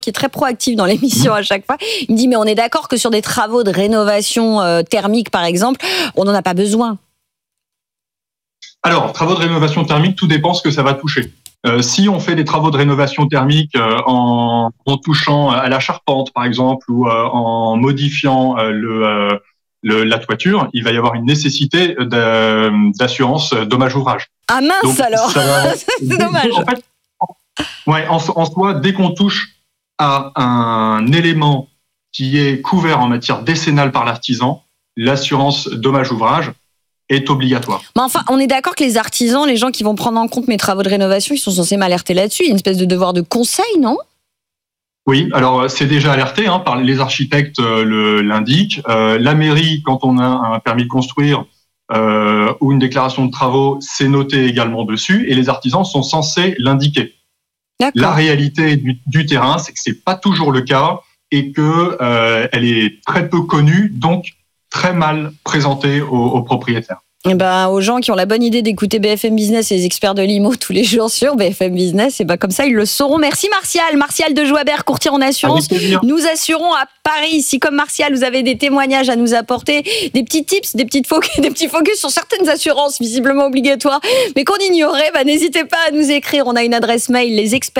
qui est très proactif dans l'émission à chaque fois. Il me dit, mais on est d'accord que sur des travaux de rénovation thermique, par exemple, on n'en a pas besoin. Alors, travaux de rénovation thermique, tout dépend ce que ça va toucher. Si on fait des travaux de rénovation thermique en touchant à la charpente, par exemple, ou en modifiant la toiture, il va y avoir une nécessité d'assurance dommage ouvrage. Ah mince. Donc, alors c'est dommage. En fait, en soi, dès qu'on touche à un élément qui est couvert en matière décennale par l'artisan, l'assurance dommage ouvrage est obligatoire. Mais enfin, on est d'accord que les artisans, les gens qui vont prendre en compte mes travaux de rénovation, ils sont censés m'alerter là-dessus. Il y a une espèce de devoir de conseil, non ? Oui, alors c'est déjà alerté, par les architectes l'indiquent. La mairie, quand on a un permis de construire ou une déclaration de travaux, c'est noté également dessus, et les artisans sont censés l'indiquer. D'accord. La réalité du terrain, c'est que c'est pas toujours le cas et que elle est très peu connue, donc très mal présentée aux propriétaires. Et aux gens qui ont la bonne idée d'écouter BFM Business et les experts de l'IMO tous les jours sur BFM Business, et comme ça ils le sauront. Merci Martial. Martial de Joibert, courtier en assurance. Nous assurons à Paris. Si comme Martial vous avez des témoignages à nous apporter, des petits tips, des petits focus sur certaines assurances visiblement obligatoires, mais qu'on ignorait, n'hésitez pas à nous écrire. On a une adresse mail,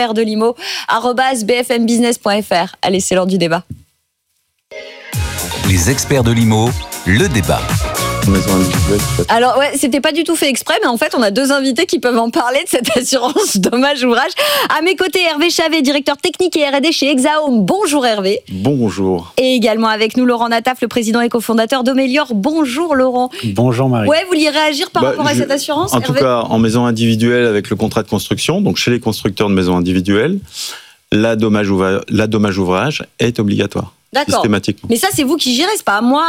lesexpertsdelimo@bfmbusiness.fr. Allez, c'est l'heure du débat. Les experts de l'IMO, le débat. Alors c'était pas du tout fait exprès, mais en fait on a deux invités qui peuvent en parler de cette assurance dommage ouvrage. À mes côtés, Hervé Chavet, directeur technique et R&D chez Exahome. Bonjour Hervé. Bonjour. Et également avec nous Laurent Nataf, le président et cofondateur d'Omelior. Bonjour Laurent. Bonjour Marie. Ouais, vous vouliez réagir par rapport à cette assurance, Hervé ? En tout cas, en maison individuelle avec le contrat de construction, donc chez les constructeurs de maisons individuelles, la dommage ouvrage est obligatoire. D'accord. Systématiquement. Mais ça, c'est vous qui gérez, c'est pas à moi.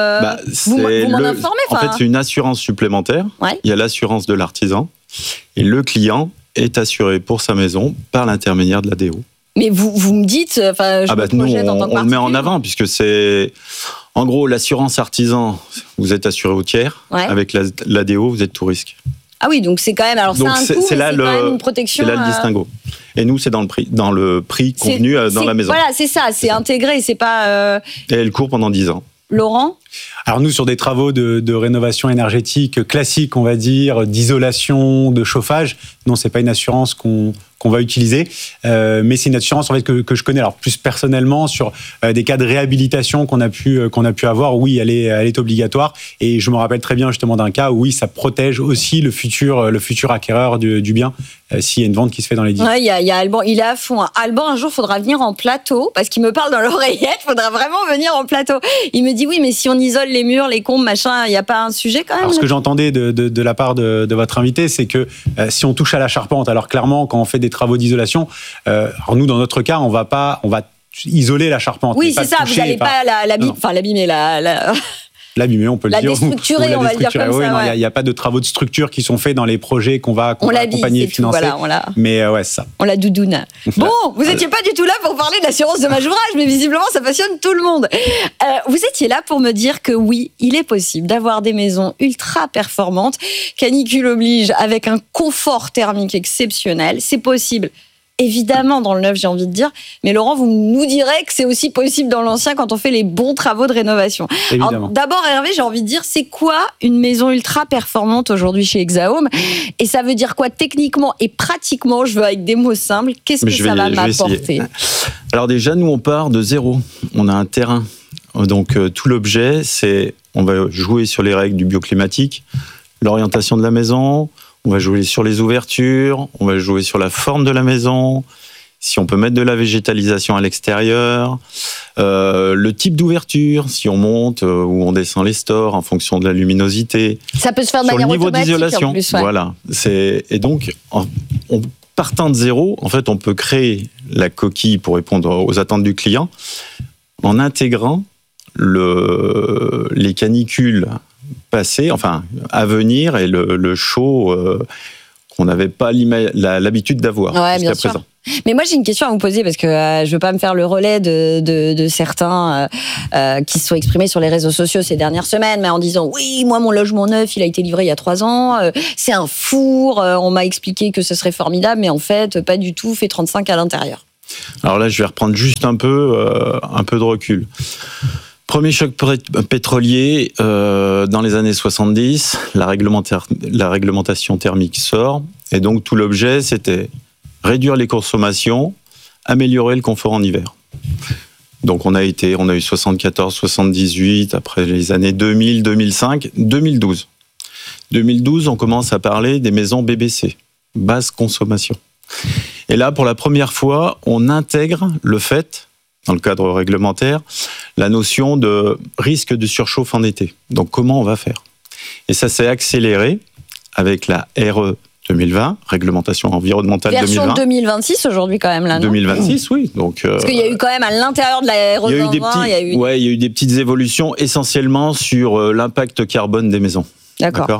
Vous m'en informez. En fait, c'est une assurance supplémentaire. Ouais. Il y a l'assurance de l'artisan. Et le client est assuré pour sa maison par l'intermédiaire de l'ADO. Mais vous me dites, je me projette en tant que on le met en avant, puisque c'est... En gros, l'assurance artisan, vous êtes assuré au tiers. Ouais. Avec l'ADO, vous êtes tout risque. Ah oui, donc c'est quand même... Alors donc c'est un coût, c'est quand même une protection... C'est là le distinguo. Et nous, c'est dans le prix convenu dans la maison. Voilà, c'est ça, c'est intégré, c'est pas... Et elle court pendant 10 ans. Laurent ? Alors nous, sur des travaux de rénovation énergétique classique, on va dire, d'isolation, de chauffage, non, c'est pas une assurance qu'on va utiliser, mais c'est une assurance en fait que je connais. Alors plus personnellement sur des cas de réhabilitation qu'on a pu avoir, oui, elle est obligatoire. Et je me rappelle très bien justement d'un cas où oui, ça protège aussi le futur acquéreur du bien s'il y a une vente qui se fait dans les 10 ans. Ouais, il y a Alban, il est à fond. Alban, un jour, faudra venir en plateau parce qu'il me parle dans l'oreillette. Faudra vraiment venir en plateau. Il me dit oui, mais si on isole les murs, les combles, machin, il y a pas un sujet quand même. Alors ce que j'entendais de la part de votre invité, c'est que si on touche à la charpente, alors clairement quand on fait des travaux d'isolation, alors nous dans notre cas, on va isoler la charpente. Oui, c'est ça. Vous n'allez pas l'abîmer, l'abîmer, on peut le dire. La déstructurer, on va dire comme oui, ça. Non, il n'y a pas de travaux de structure qui sont faits dans les projets qu'on va accompagner et financer. Voilà, mais ouais, ça. On la doudoune. Bon, vous n'étiez pas du tout là pour parler de l'assurance dommage ouvrage, mais visiblement, ça passionne tout le monde. Vous étiez là pour me dire que oui, il est possible d'avoir des maisons ultra performantes, canicule oblige, avec un confort thermique exceptionnel. C'est possible. Évidemment, dans le neuf, j'ai envie de dire. Mais Laurent, vous nous direz que c'est aussi possible dans l'ancien quand on fait les bons travaux de rénovation. Alors, d'abord, Hervé, j'ai envie de dire, c'est quoi une maison ultra performante aujourd'hui chez Exahome ? Et ça veut dire quoi techniquement et pratiquement ? Je veux avec des mots simples. Qu'est-ce que ça va m'apporter ? Alors déjà, nous, on part de zéro. On a un terrain. Donc, tout l'objet, c'est... On va jouer sur les règles du bioclimatique, l'orientation de la maison... On va jouer sur les ouvertures, on va jouer sur la forme de la maison, si on peut mettre de la végétalisation à l'extérieur, le type d'ouverture, si on monte ou on descend les stores en fonction de la luminosité. Ça peut se faire de manière automatique d'isolation, en plus. Ouais. Voilà. Et donc, partant de zéro, en fait, on peut créer la coquille pour répondre aux attentes du client en intégrant les canicules passé, enfin à venir, et le show qu'on n'avait pas l'habitude d'avoir jusqu'à présent. Mais moi, j'ai une question à vous poser parce que je veux pas me faire le relais de certains qui se sont exprimés sur les réseaux sociaux ces dernières semaines, mais en disant oui, moi mon logement neuf, il a été livré il y a 3 ans, c'est un four, on m'a expliqué que ce serait formidable, mais en fait pas du tout, fait 35 à l'intérieur. Alors là, je vais reprendre juste un peu de recul. Premier choc pétrolier dans les années 70, la réglementation thermique sort, et donc tout l'objet, c'était réduire les consommations, améliorer le confort en hiver. Donc on a eu 74, 78, après les années 2000, 2005, 2012. 2012, on commence à parler des maisons BBC, basse consommation. Et là, pour la première fois, on intègre le fait, dans le cadre réglementaire, la notion de risque de surchauffe en été. Donc comment on va faire ? Et ça s'est accéléré avec la RE 2020, réglementation environnementale version 2020. 2026 aujourd'hui quand même là, non ? 2026, oui. Donc, parce qu'il y a eu quand même à l'intérieur de la RE 2020, il y a eu des petites évolutions essentiellement sur l'impact carbone des maisons. D'accord.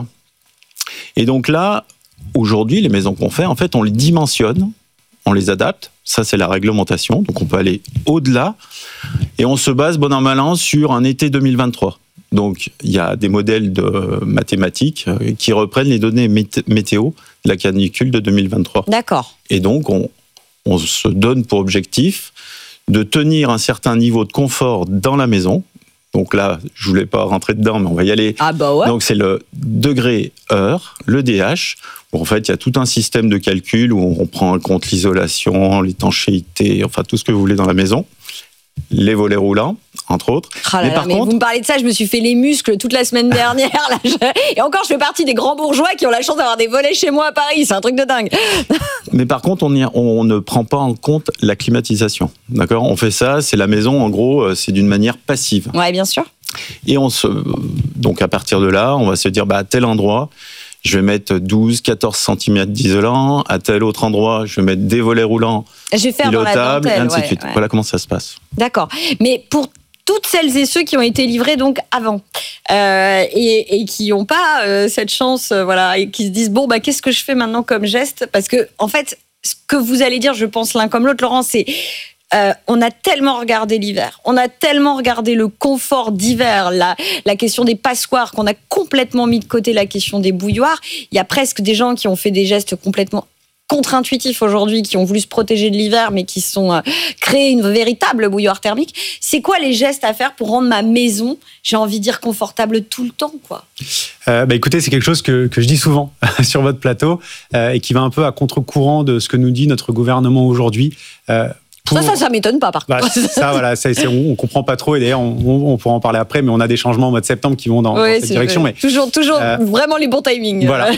Et donc là, aujourd'hui, les maisons qu'on fait, en fait, on les dimensionne, on les adapte. Ça, c'est la réglementation. Donc, on peut aller au-delà. Et on se base, bon an, mal an, sur un été 2023. Donc, il y a des modèles de mathématiques qui reprennent les données météo de la canicule de 2023. D'accord. Et donc, on se donne pour objectif de tenir un certain niveau de confort dans la maison. Donc là, je voulais pas rentrer dedans, mais on va y aller. Ah bah ouais. Donc c'est le degré-heure, le DH, où en fait il y a tout un système de calcul où on prend en compte l'isolation, l'étanchéité, enfin tout ce que vous voulez dans la maison, les volets roulants, entre autres. Oh là là, mais vous me parlez de ça, je me suis fait les muscles toute la semaine dernière. Là, et encore, je fais partie des grands bourgeois qui ont la chance d'avoir des volets chez moi à Paris. C'est un truc de dingue. Mais par contre, on ne prend pas en compte la climatisation. D'accord ? On fait ça, c'est la maison, en gros, c'est d'une manière passive. Ouais, bien sûr. Et donc à partir de là, on va se dire, à tel endroit, je vais mettre 12, 14 cm d'isolant. À tel autre endroit, je vais mettre des volets roulants pilotables, et ainsi de suite. Ouais. Voilà comment ça se passe. D'accord. Mais pour toutes celles et ceux qui ont été livrés donc avant et qui n'ont pas cette chance, voilà, et qui se disent qu'est-ce que je fais maintenant comme geste ? Parce que en fait, ce que vous allez dire, je pense l'un comme l'autre, Laurent, c'est on a tellement regardé l'hiver, on a tellement regardé le confort d'hiver, la question des passoires, qu'on a complètement mis de côté la question des bouilloires. Il y a presque des gens qui ont fait des gestes complètement contre-intuitifs aujourd'hui, qui ont voulu se protéger de l'hiver, mais qui sont créés une véritable bouilloire thermique. C'est quoi les gestes à faire pour rendre ma maison, j'ai envie de dire, confortable tout le temps, quoi ? Écoutez, c'est quelque chose que je dis souvent sur votre plateau et qui va un peu à contre-courant de ce que nous dit notre gouvernement aujourd'hui. Ça m'étonne pas, par contre. Ça, voilà, on comprend pas trop, et d'ailleurs, on pourra en parler après, mais on a des changements au mois de septembre qui vont dans cette direction. Mais, toujours vraiment les bons timings. Voilà.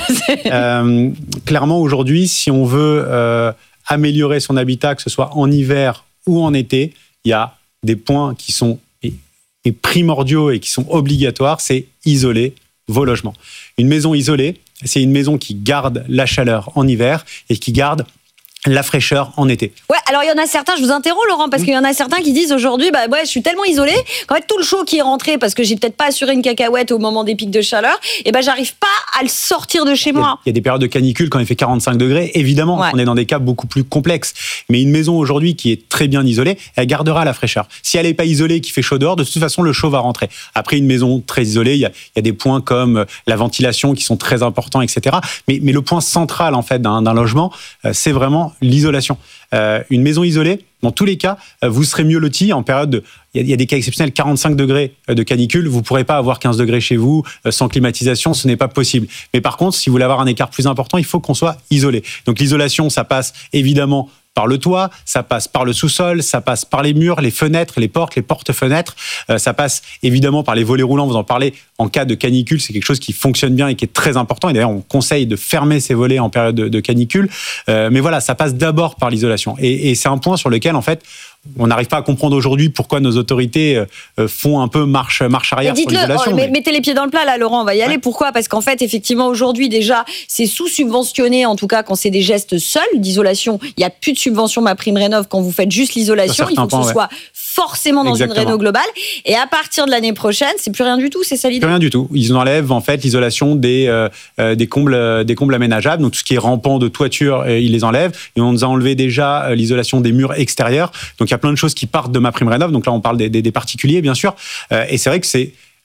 Clairement, aujourd'hui, si on veut améliorer son habitat, que ce soit en hiver ou en été, il y a des points qui sont primordiaux et qui sont obligatoires, c'est isoler vos logements. Une maison isolée, c'est une maison qui garde la chaleur en hiver et qui garde la fraîcheur en été. Ouais, alors il y en a certains, je vous interromps Laurent, parce qu'il y en a certains qui disent aujourd'hui, je suis tellement isolée qu'en fait tout le chaud qui est rentré, parce que j'ai peut-être pas assuré une cacahuète au moment des pics de chaleur, j'arrive pas à le sortir de chez moi. Il y a des périodes de canicule quand il fait 45 degrés, évidemment, on est dans des cas beaucoup plus complexes. Mais une maison aujourd'hui qui est très bien isolée, elle gardera la fraîcheur. Si elle n'est pas isolée, qu'il fait chaud dehors, de toute façon le chaud va rentrer. Après, une maison très isolée, il y a des points comme la ventilation qui sont très importants, etc. Mais le point central en fait d'un logement, c'est vraiment l'isolation. Une maison isolée, dans tous les cas, vous serez mieux loti en période de... Il y a des cas exceptionnels, 45 degrés de canicule, vous ne pourrez pas avoir 15 degrés chez vous, sans climatisation, ce n'est pas possible. Mais par contre, si vous voulez avoir un écart plus important, il faut qu'on soit isolé. Donc l'isolation, ça passe évidemment par le toit, ça passe par le sous-sol, ça passe par les murs, les fenêtres, les portes, les porte-fenêtres, ça passe évidemment par les volets roulants, vous en parlez, en cas de canicule, c'est quelque chose qui fonctionne bien et qui est très important, et d'ailleurs on conseille de fermer ces volets en période de canicule, mais voilà, ça passe d'abord par l'isolation, et c'est un point sur lequel en fait, on n'arrive pas à comprendre aujourd'hui pourquoi nos autorités font un peu marche arrière sur l'isolation. Mettez les pieds dans le plat là, Laurent, on va y aller. Pourquoi ? Parce qu'en fait, effectivement, aujourd'hui déjà, c'est sous-subventionné, en tout cas quand c'est des gestes seuls d'isolation. Il n'y a plus de subvention MaPrimeRénov' quand vous faites juste l'isolation. Il faut que ce soit forcément dans une réno globale. Et à partir de l'année prochaine, c'est plus rien du tout, c'est ça l'idée ? Plus rien du tout. Ils enlèvent en fait l'isolation des combles aménageables, donc tout ce qui est rampant de toiture, ils les enlèvent. Et on nous a enlevé déjà l'isolation des murs extérieurs. Donc il y a plein de choses qui partent de MaPrimeRénov'. Donc là, on parle des particuliers, bien sûr. Et c'est vrai que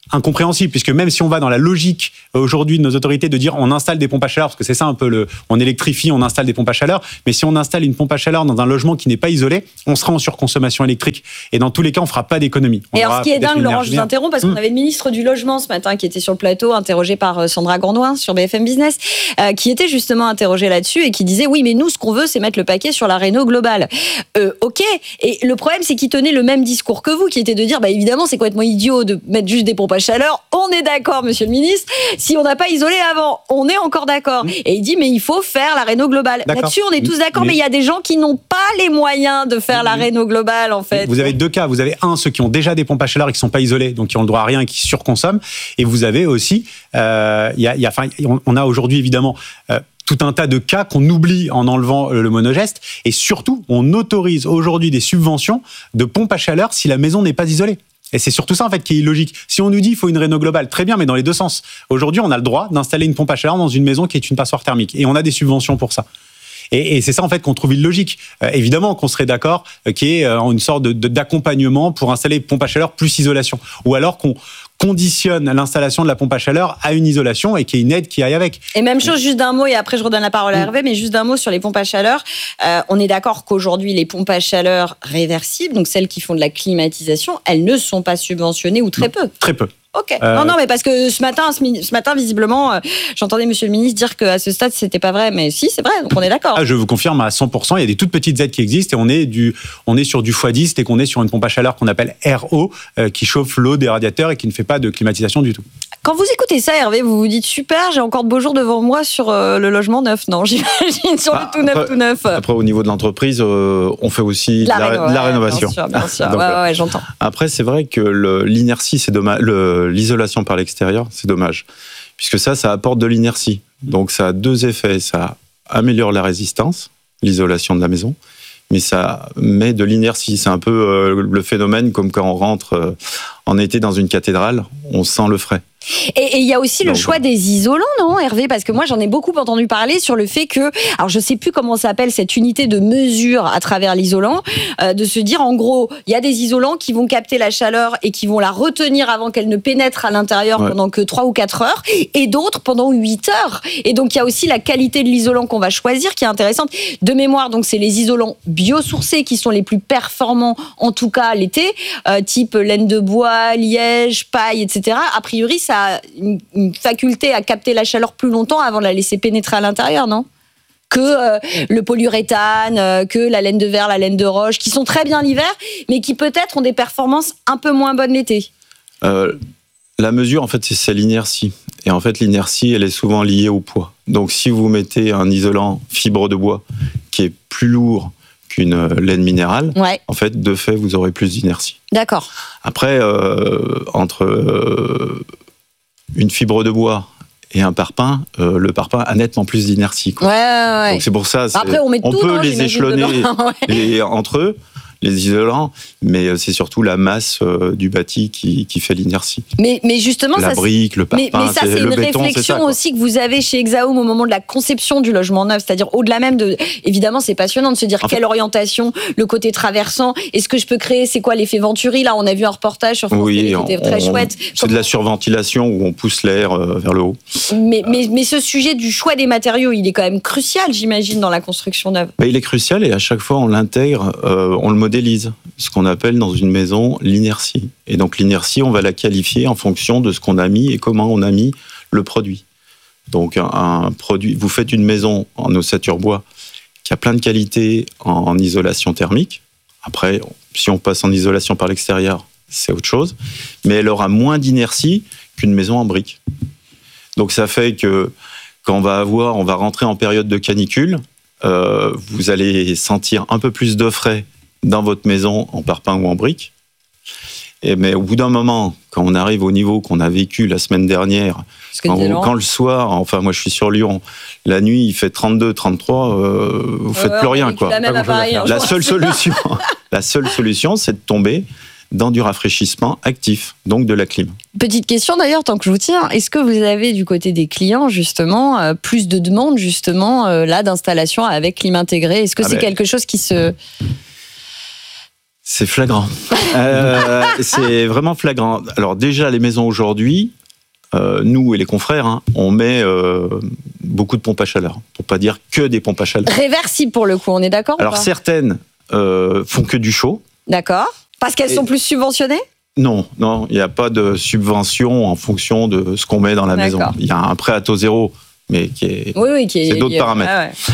incompréhensible, puisque même si on va dans la logique aujourd'hui de nos autorités de dire on installe des pompes à chaleur, parce que c'est ça un peu on électrifie, on installe des pompes à chaleur, mais si on installe une pompe à chaleur dans un logement qui n'est pas isolé, on sera en surconsommation électrique. Et dans tous les cas, on fera pas d'économie. Et alors, ce qui est dingue, Laurent, je vous interromps, parce qu'on avait le ministre du Logement ce matin qui était sur le plateau, interrogé par Sandra Gournoin sur BFM Business, qui était justement interrogé là-dessus et qui disait oui, mais nous, ce qu'on veut, c'est mettre le paquet sur la réno globale. Ok. Et le problème, c'est qu'il tenait le même discours que vous, qui était de dire, bah évidemment, c'est complètement idiot de mettre juste des pompes à chaleur. On est d'accord, monsieur le ministre. Si on n'a pas isolé avant, on est encore d'accord. Et il dit, mais il faut faire la réno globale. D'accord. Là-dessus, on est tous d'accord, mais il y a des gens qui n'ont pas les moyens de faire la réno globale, en fait. Vous avez deux cas. Vous avez ceux qui ont déjà des pompes à chaleur et qui sont pas isolés, donc qui ont le droit à rien et qui surconsomment. Et vous avez aussi, on a aujourd'hui évidemment tout un tas de cas qu'on oublie en enlevant le monogeste. Et surtout, on autorise aujourd'hui des subventions de pompes à chaleur si la maison n'est pas isolée. Et c'est surtout ça, en fait, qui est illogique. Si on nous dit qu'il faut une réno globale, très bien, mais dans les deux sens. Aujourd'hui, on a le droit d'installer une pompe à chaleur dans une maison qui est une passoire thermique. Et on a des subventions pour ça. Et c'est ça, en fait, qu'on trouve illogique. Évidemment qu'on serait d'accord qu'il y ait une sorte d'accompagnement pour installer pompe à chaleur plus isolation. Ou alors qu'on conditionne l'installation de la pompe à chaleur à une isolation et qu'il y ait une aide qui aille avec. Et même chose, juste d'un mot, et après je redonne la parole à Hervé, mais juste d'un mot sur les pompes à chaleur. On est d'accord qu'aujourd'hui, les pompes à chaleur réversibles, donc celles qui font de la climatisation, elles ne sont pas subventionnées ou très peu. Très peu. Ok. Non, mais parce que ce matin, visiblement, j'entendais Monsieur le Ministre dire qu'à ce stade, c'était pas vrai. Mais si, c'est vrai. Donc on est d'accord. Je vous confirme à 100%. Il y a des toutes petites aides qui existent et on est sur du x10 et qu'on est sur une pompe à chaleur qu'on appelle RO qui chauffe l'eau des radiateurs et qui ne fait pas de climatisation du tout. Quand vous écoutez ça, Hervé, vous vous dites super, j'ai encore de beaux jours devant moi sur le logement neuf. Non, j'imagine sur le tout neuf. Après, au niveau de l'entreprise, on fait aussi de la rénovation. Bien sûr. Donc, ouais, j'entends. Après, c'est vrai que l'inertie, c'est dommage. L'isolation par l'extérieur, c'est dommage. Puisque ça apporte de l'inertie. Donc, ça a deux effets. Ça améliore la résistance, l'isolation de la maison, mais ça met de l'inertie. C'est un peu le phénomène comme quand on rentre en été dans une cathédrale, on sent le frais. Et il y a aussi le choix des isolants, non, Hervé? Parce que moi, j'en ai beaucoup entendu parler sur le fait que, alors je sais plus comment s'appelle cette unité de mesure à travers l'isolant, de se dire, en gros, il y a des isolants qui vont capter la chaleur et qui vont la retenir avant qu'elle ne pénètre à l'intérieur pendant que 3 ou 4 heures, et d'autres pendant 8 heures. Et donc, il y a aussi la qualité de l'isolant qu'on va choisir qui est intéressante. De mémoire, donc, c'est les isolants biosourcés qui sont les plus performants, en tout cas l'été, type laine de bois, liège, paille, etc. A priori, ça a une faculté à capter la chaleur plus longtemps avant de la laisser pénétrer à l'intérieur, non? Que le polyuréthane, que la laine de verre, la laine de roche, qui sont très bien l'hiver, mais qui peut-être ont des performances un peu moins bonnes l'été. La mesure, en fait, c'est l'inertie. Et en fait, l'inertie, elle est souvent liée au poids. Donc, si vous mettez un isolant fibre de bois qui est plus lourd qu'une laine minérale, en fait, de fait, vous aurez plus d'inertie. D'accord. Après, entre une fibre de bois et un parpaing, le parpaing a nettement plus d'inertie. Ouais. Donc c'est pour ça, après, on peut les échelonner entre eux, les isolants, mais c'est surtout la masse du bâti qui fait l'inertie. Mais justement, la brique, le parpaing, mais ça, c'est le une béton, réflexion c'est ça, aussi que vous avez chez Exaum au moment de la conception du logement neuf, c'est-à-dire au-delà même de... Évidemment, c'est passionnant de se dire quelle orientation, le côté traversant, est-ce que je peux créer, c'est quoi l'effet Venturi? Là, on a vu un reportage sur France Télé qui était très chouette. C'est de la surventilation où on pousse l'air vers le haut. Mais ce sujet du choix des matériaux, il est quand même crucial, j'imagine, dans la construction neuve. Il est crucial et à chaque fois, on l'intègre, on le modélise, ce qu'on appelle dans une maison l'inertie. Et donc l'inertie, on va la qualifier en fonction de ce qu'on a mis et comment on a mis le produit. Donc un produit, vous faites une maison en ossature bois qui a plein de qualités en isolation thermique. Après, si on passe en isolation par l'extérieur, c'est autre chose. Mais elle aura moins d'inertie qu'une maison en briques. Donc ça fait que quand on va rentrer en période de canicule, vous allez sentir un peu plus de frais dans votre maison en parpaing ou en briques. Mais au bout d'un moment, quand on arrive au niveau qu'on a vécu la semaine dernière, quand le soir, enfin moi je suis sur Lyon, la nuit il fait 32, 33, vous faites plus rien, quoi. La seule solution, c'est de tomber dans du rafraîchissement actif, donc de la clim. Petite question d'ailleurs, tant que je vous tiens, est-ce que vous avez du côté des clients justement plus de demandes justement là d'installation avec clim intégré? Est-ce que c'est quelque chose qui se... C'est flagrant. C'est vraiment flagrant. Alors déjà, les maisons aujourd'hui, nous et les confrères, on met beaucoup de pompes à chaleur, pour pas dire que des pompes à chaleur. Réversibles pour le coup, on est d'accord? Alors certaines font que du chaud. D'accord. Parce qu'elles sont plus subventionnées? Non, il n'y a pas de subvention en fonction de ce qu'on met dans la maison. Il y a un prêt à taux zéro, mais c'est d'autres paramètres.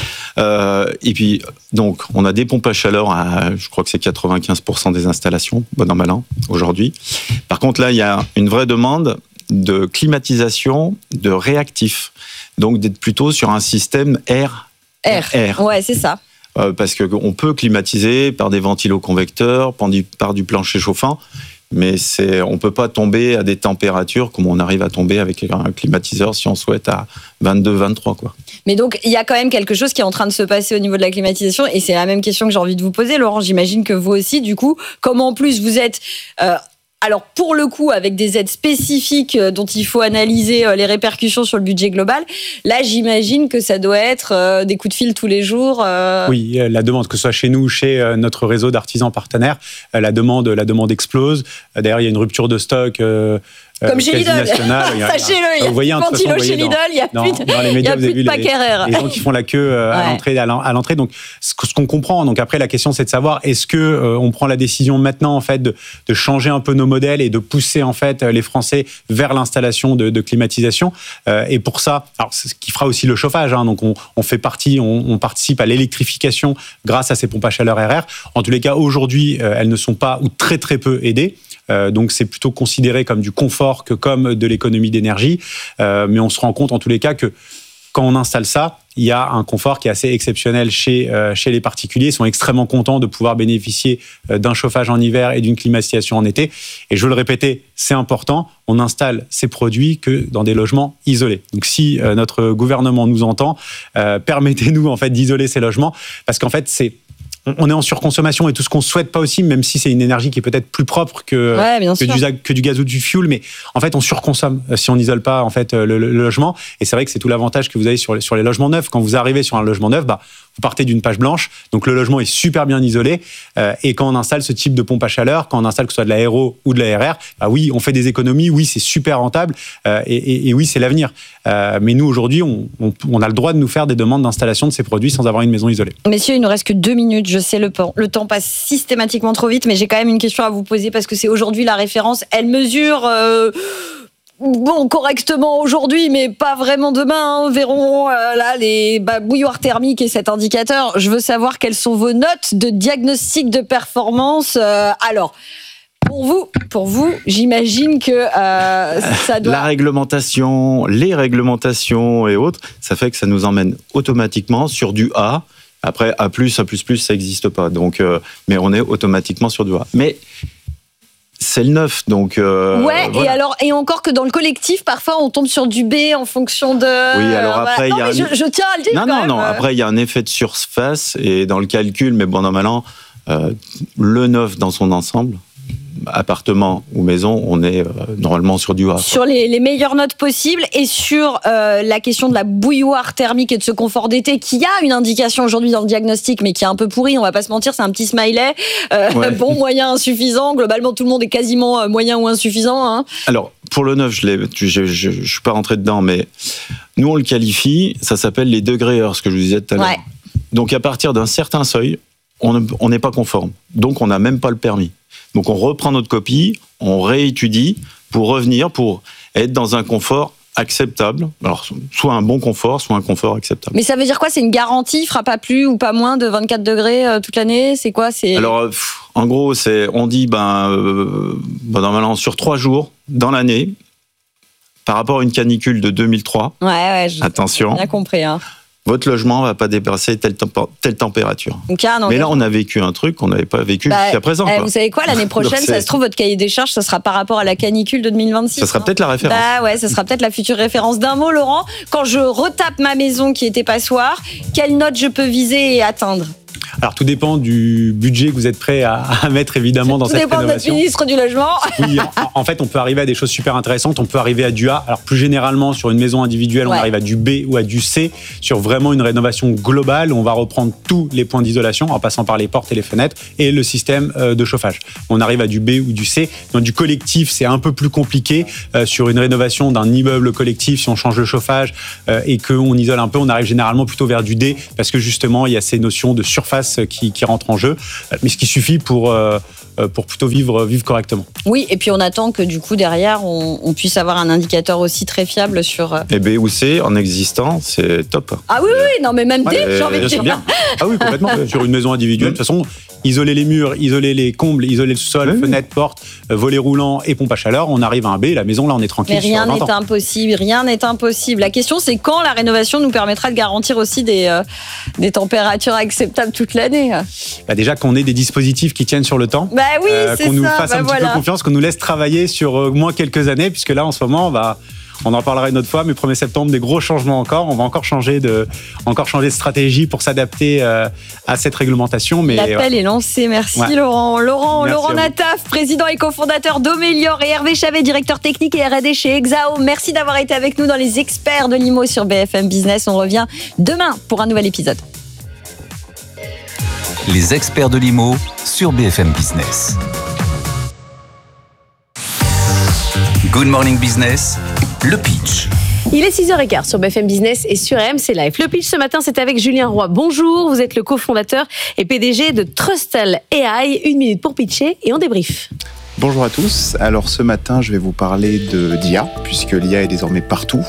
Et puis, donc, on a des pompes à chaleur à, je crois que c'est 95% des installations, bon an, mal an, aujourd'hui. Par contre, là, il y a une vraie demande de climatisation, de réactif. Donc, d'être plutôt sur un système air. Ouais, c'est ça. Parce qu'on peut climatiser par des ventiloconvecteurs, par du plancher chauffant, mais on ne peut pas tomber à des températures comme on arrive à tomber avec un climatiseur si on souhaite à 22, 23, quoi. Mais donc, il y a quand même quelque chose qui est en train de se passer au niveau de la climatisation, et c'est la même question que j'ai envie de vous poser, Laurent. J'imagine que vous aussi, du coup, comme en plus vous êtes... alors, pour le coup, avec des aides spécifiques dont il faut analyser les répercussions sur le budget global, là, j'imagine que ça doit être des coups de fil tous les jours. Oui, la demande, que ce soit chez nous, chez notre réseau d'artisans partenaires, la demande explose. D'ailleurs, il y a une rupture de stock. Comme chez Lidl. Sachez-le, vous voyez, chez Lidl, il n'y a plus de pack RR. Les gens qui font la queue à l'entrée. Donc, ce qu'on comprend. Donc après, la question, c'est de savoir, est-ce que on prend la décision maintenant, en fait, de changer un peu nos modèles et de pousser, en fait, les Français vers l'installation de climatisation. Et pour ça, alors, c'est ce qui fera aussi le chauffage. Donc, on fait partie, on participe à l'électrification grâce à ces pompes à chaleur RR. En tous les cas, aujourd'hui, elles ne sont pas ou très, très peu aidées. Donc c'est plutôt considéré comme du confort que comme de l'économie d'énergie. Mais on se rend compte en tous les cas que quand on installe ça, il y a un confort qui est assez exceptionnel chez les particuliers. Ils sont extrêmement contents de pouvoir bénéficier d'un chauffage en hiver et d'une climatisation en été. Et je veux le répéter, c'est important, on n'installe ces produits que dans des logements isolés. Donc si notre gouvernement nous entend, permettez-nous en fait d'isoler ces logements, parce qu'en fait on est en surconsommation et tout ce qu'on ne souhaite pas aussi, même si c'est une énergie qui est peut-être plus propre que du gaz ou du fioul, mais en fait on surconsomme si on n'isole pas en fait le logement. Et c'est vrai que c'est tout l'avantage que vous avez sur les logements neufs. Quand vous arrivez sur un logement neuf, vous partez d'une page blanche, donc le logement est super bien isolé. Et quand on installe ce type de pompe à chaleur, quand on installe que ce soit de l'aéro ou de l'ARR, oui, on fait des économies, oui, c'est super rentable, et oui, c'est l'avenir. Mais nous, aujourd'hui, on a le droit de nous faire des demandes d'installation de ces produits sans avoir une maison isolée. Messieurs, il ne nous reste que 2 minutes. Je sais, le temps passe systématiquement trop vite, mais j'ai quand même une question à vous poser parce que c'est aujourd'hui la référence. Elle mesure... correctement aujourd'hui, mais pas vraiment demain. Verrons là les bouilloires thermiques et cet indicateur. Je veux savoir quelles sont vos notes de diagnostic de performance. Alors, pour vous, j'imagine que ça doit... La réglementation, les réglementations et autres, ça fait que ça nous emmène automatiquement sur du A. Après, A+, A++, ça n'existe pas. Donc, mais on est automatiquement sur du A. Mais c'est le neuf, donc... voilà. Et encore que dans le collectif, parfois, on tombe sur du B en fonction de... Oui, alors après, voilà. Je tiens à le dire Non, après, il y a un effet de surface, et dans le calcul, mais bon an, mal an, le neuf dans son ensemble, appartement ou maison, on est normalement sur du A. Sur les meilleures notes possibles, et sur la question de la bouilloire thermique et de ce confort d'été, qui a une indication aujourd'hui dans le diagnostic, mais qui est un peu pourri, on va pas se mentir, c'est un petit smiley. Bon, moyen, insuffisant. Globalement, tout le monde est quasiment moyen ou insuffisant. Alors, pour le neuf, je suis pas rentré dedans, mais nous, on le qualifie, ça s'appelle les degrés heures, ce que je vous disais tout à l'heure. Ouais. Donc, à partir d'un certain seuil, on n'est pas conforme. Donc, on n'a même pas le permis. Donc, on reprend notre copie, on réétudie pour revenir, pour être dans un confort acceptable. Alors, soit un bon confort, soit un confort acceptable. Mais ça veut dire quoi? C'est une garantie, il fera pas plus ou pas moins de 24 degrés toute l'année? C'est quoi? Alors, en gros, on dit, normalement, sur 3 jours dans l'année, par rapport à une canicule de 2003, attention, bien compris, votre logement ne va pas dépasser telle température. Mais là, on a vécu un truc qu'on n'avait pas vécu jusqu'à présent. Vous savez quoi, l'année prochaine, ça se trouve, votre cahier des charges, ça sera par rapport à la canicule de 2026. Ça sera peut-être la référence. Ça sera peut-être la future référence. D'un mot, Laurent, quand je retape ma maison qui était passoire, quelle note je peux viser et atteindre? Alors tout dépend du budget que vous êtes prêt à mettre évidemment dans cette rénovation. Tout dépend de notre ministre du Logement. Oui, en fait, on peut arriver à des choses super intéressantes. On peut arriver à du A. Alors plus généralement, sur une maison individuelle, on arrive à du B ou à du C. Sur vraiment une rénovation globale, on va reprendre tous les points d'isolation en passant par les portes et les fenêtres et le système de chauffage. On arrive à du B ou du C. Dans du collectif, c'est un peu plus compliqué. Sur une rénovation d'un immeuble collectif, si on change le chauffage et qu'on isole un peu, on arrive généralement plutôt vers du D parce que justement, il y a ces notions de surface qui rentrent en jeu. Mais ce qui suffit pour plutôt vivre correctement. Oui, et puis on attend que du coup derrière on puisse avoir un indicateur aussi très fiable sur. Et B ou C en existant, c'est top. Ah oui, non mais même D, j'ai envie de dire. Bien. Ah oui, complètement. Sur une maison individuelle, de toute façon, isoler les murs, isoler les combles, isoler le sol, fenêtres, portes, volets roulants et pompe à chaleur, on arrive à un B. La maison là, on est tranquille. Mais rien n'est impossible, rien n'est impossible. La question c'est quand la rénovation nous permettra de garantir aussi des températures acceptables toute l'année. Déjà qu'on ait des dispositifs qui tiennent sur le temps. Bah oui, c'est qu'on nous ça, fasse un petit peu confiance, qu'on nous laisse travailler sur au moins quelques années, puisque là, en ce moment, on en parlera une autre fois, mais 1er septembre, des gros changements encore. On va encore changer de stratégie pour s'adapter à cette réglementation. Mais l'appel est lancé. Merci Laurent. Laurent Nataf, président et cofondateur d'Omélior, et Hervé Chavet, directeur technique et R&D chez Exao. Merci d'avoir été avec nous dans les experts de l'IMO sur BFM Business. On revient demain pour un nouvel épisode. Les experts de l'IMO sur BFM Business. Good Morning Business, le pitch. Il est 6h15 sur BFM Business et sur RMC Live. Le pitch ce matin, c'est avec Julien Roy. Bonjour, vous êtes le cofondateur et PDG de Trustal AI. 1 minute pour pitcher et on débrief. Bonjour à tous. Alors ce matin, je vais vous parler d'IA, puisque l'IA est désormais partout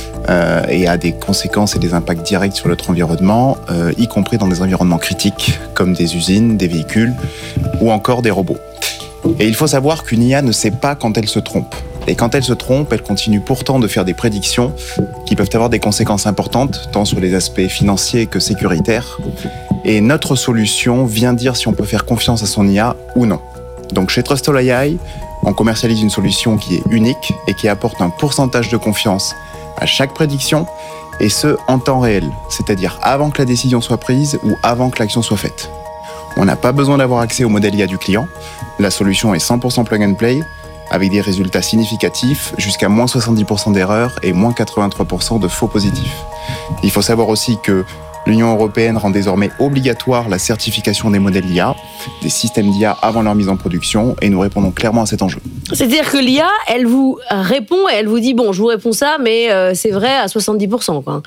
et a des conséquences et des impacts directs sur notre environnement, y compris dans des environnements critiques comme des usines, des véhicules ou encore des robots. Et il faut savoir qu'une IA ne sait pas quand elle se trompe. Et quand elle se trompe, elle continue pourtant de faire des prédictions qui peuvent avoir des conséquences importantes, tant sur les aspects financiers que sécuritaires. Et notre solution vient dire si on peut faire confiance à son IA ou non. Donc chez Trustal AI, on commercialise une solution qui est unique et qui apporte un pourcentage de confiance à chaque prédiction, et ce, en temps réel, c'est-à-dire avant que la décision soit prise ou avant que l'action soit faite. On n'a pas besoin d'avoir accès au modèle IA du client. La solution est 100% plug and play, avec des résultats significatifs, jusqu'à moins 70% d'erreurs et moins 83% de faux positifs. Il faut savoir aussi que l'Union européenne rend désormais obligatoire la certification des modèles IA, des systèmes d'IA avant leur mise en production, et nous répondons clairement à cet enjeu. C'est-à-dire que l'IA, elle vous répond et elle vous dit, bon, je vous réponds ça, mais c'est vrai à 70%, quoi.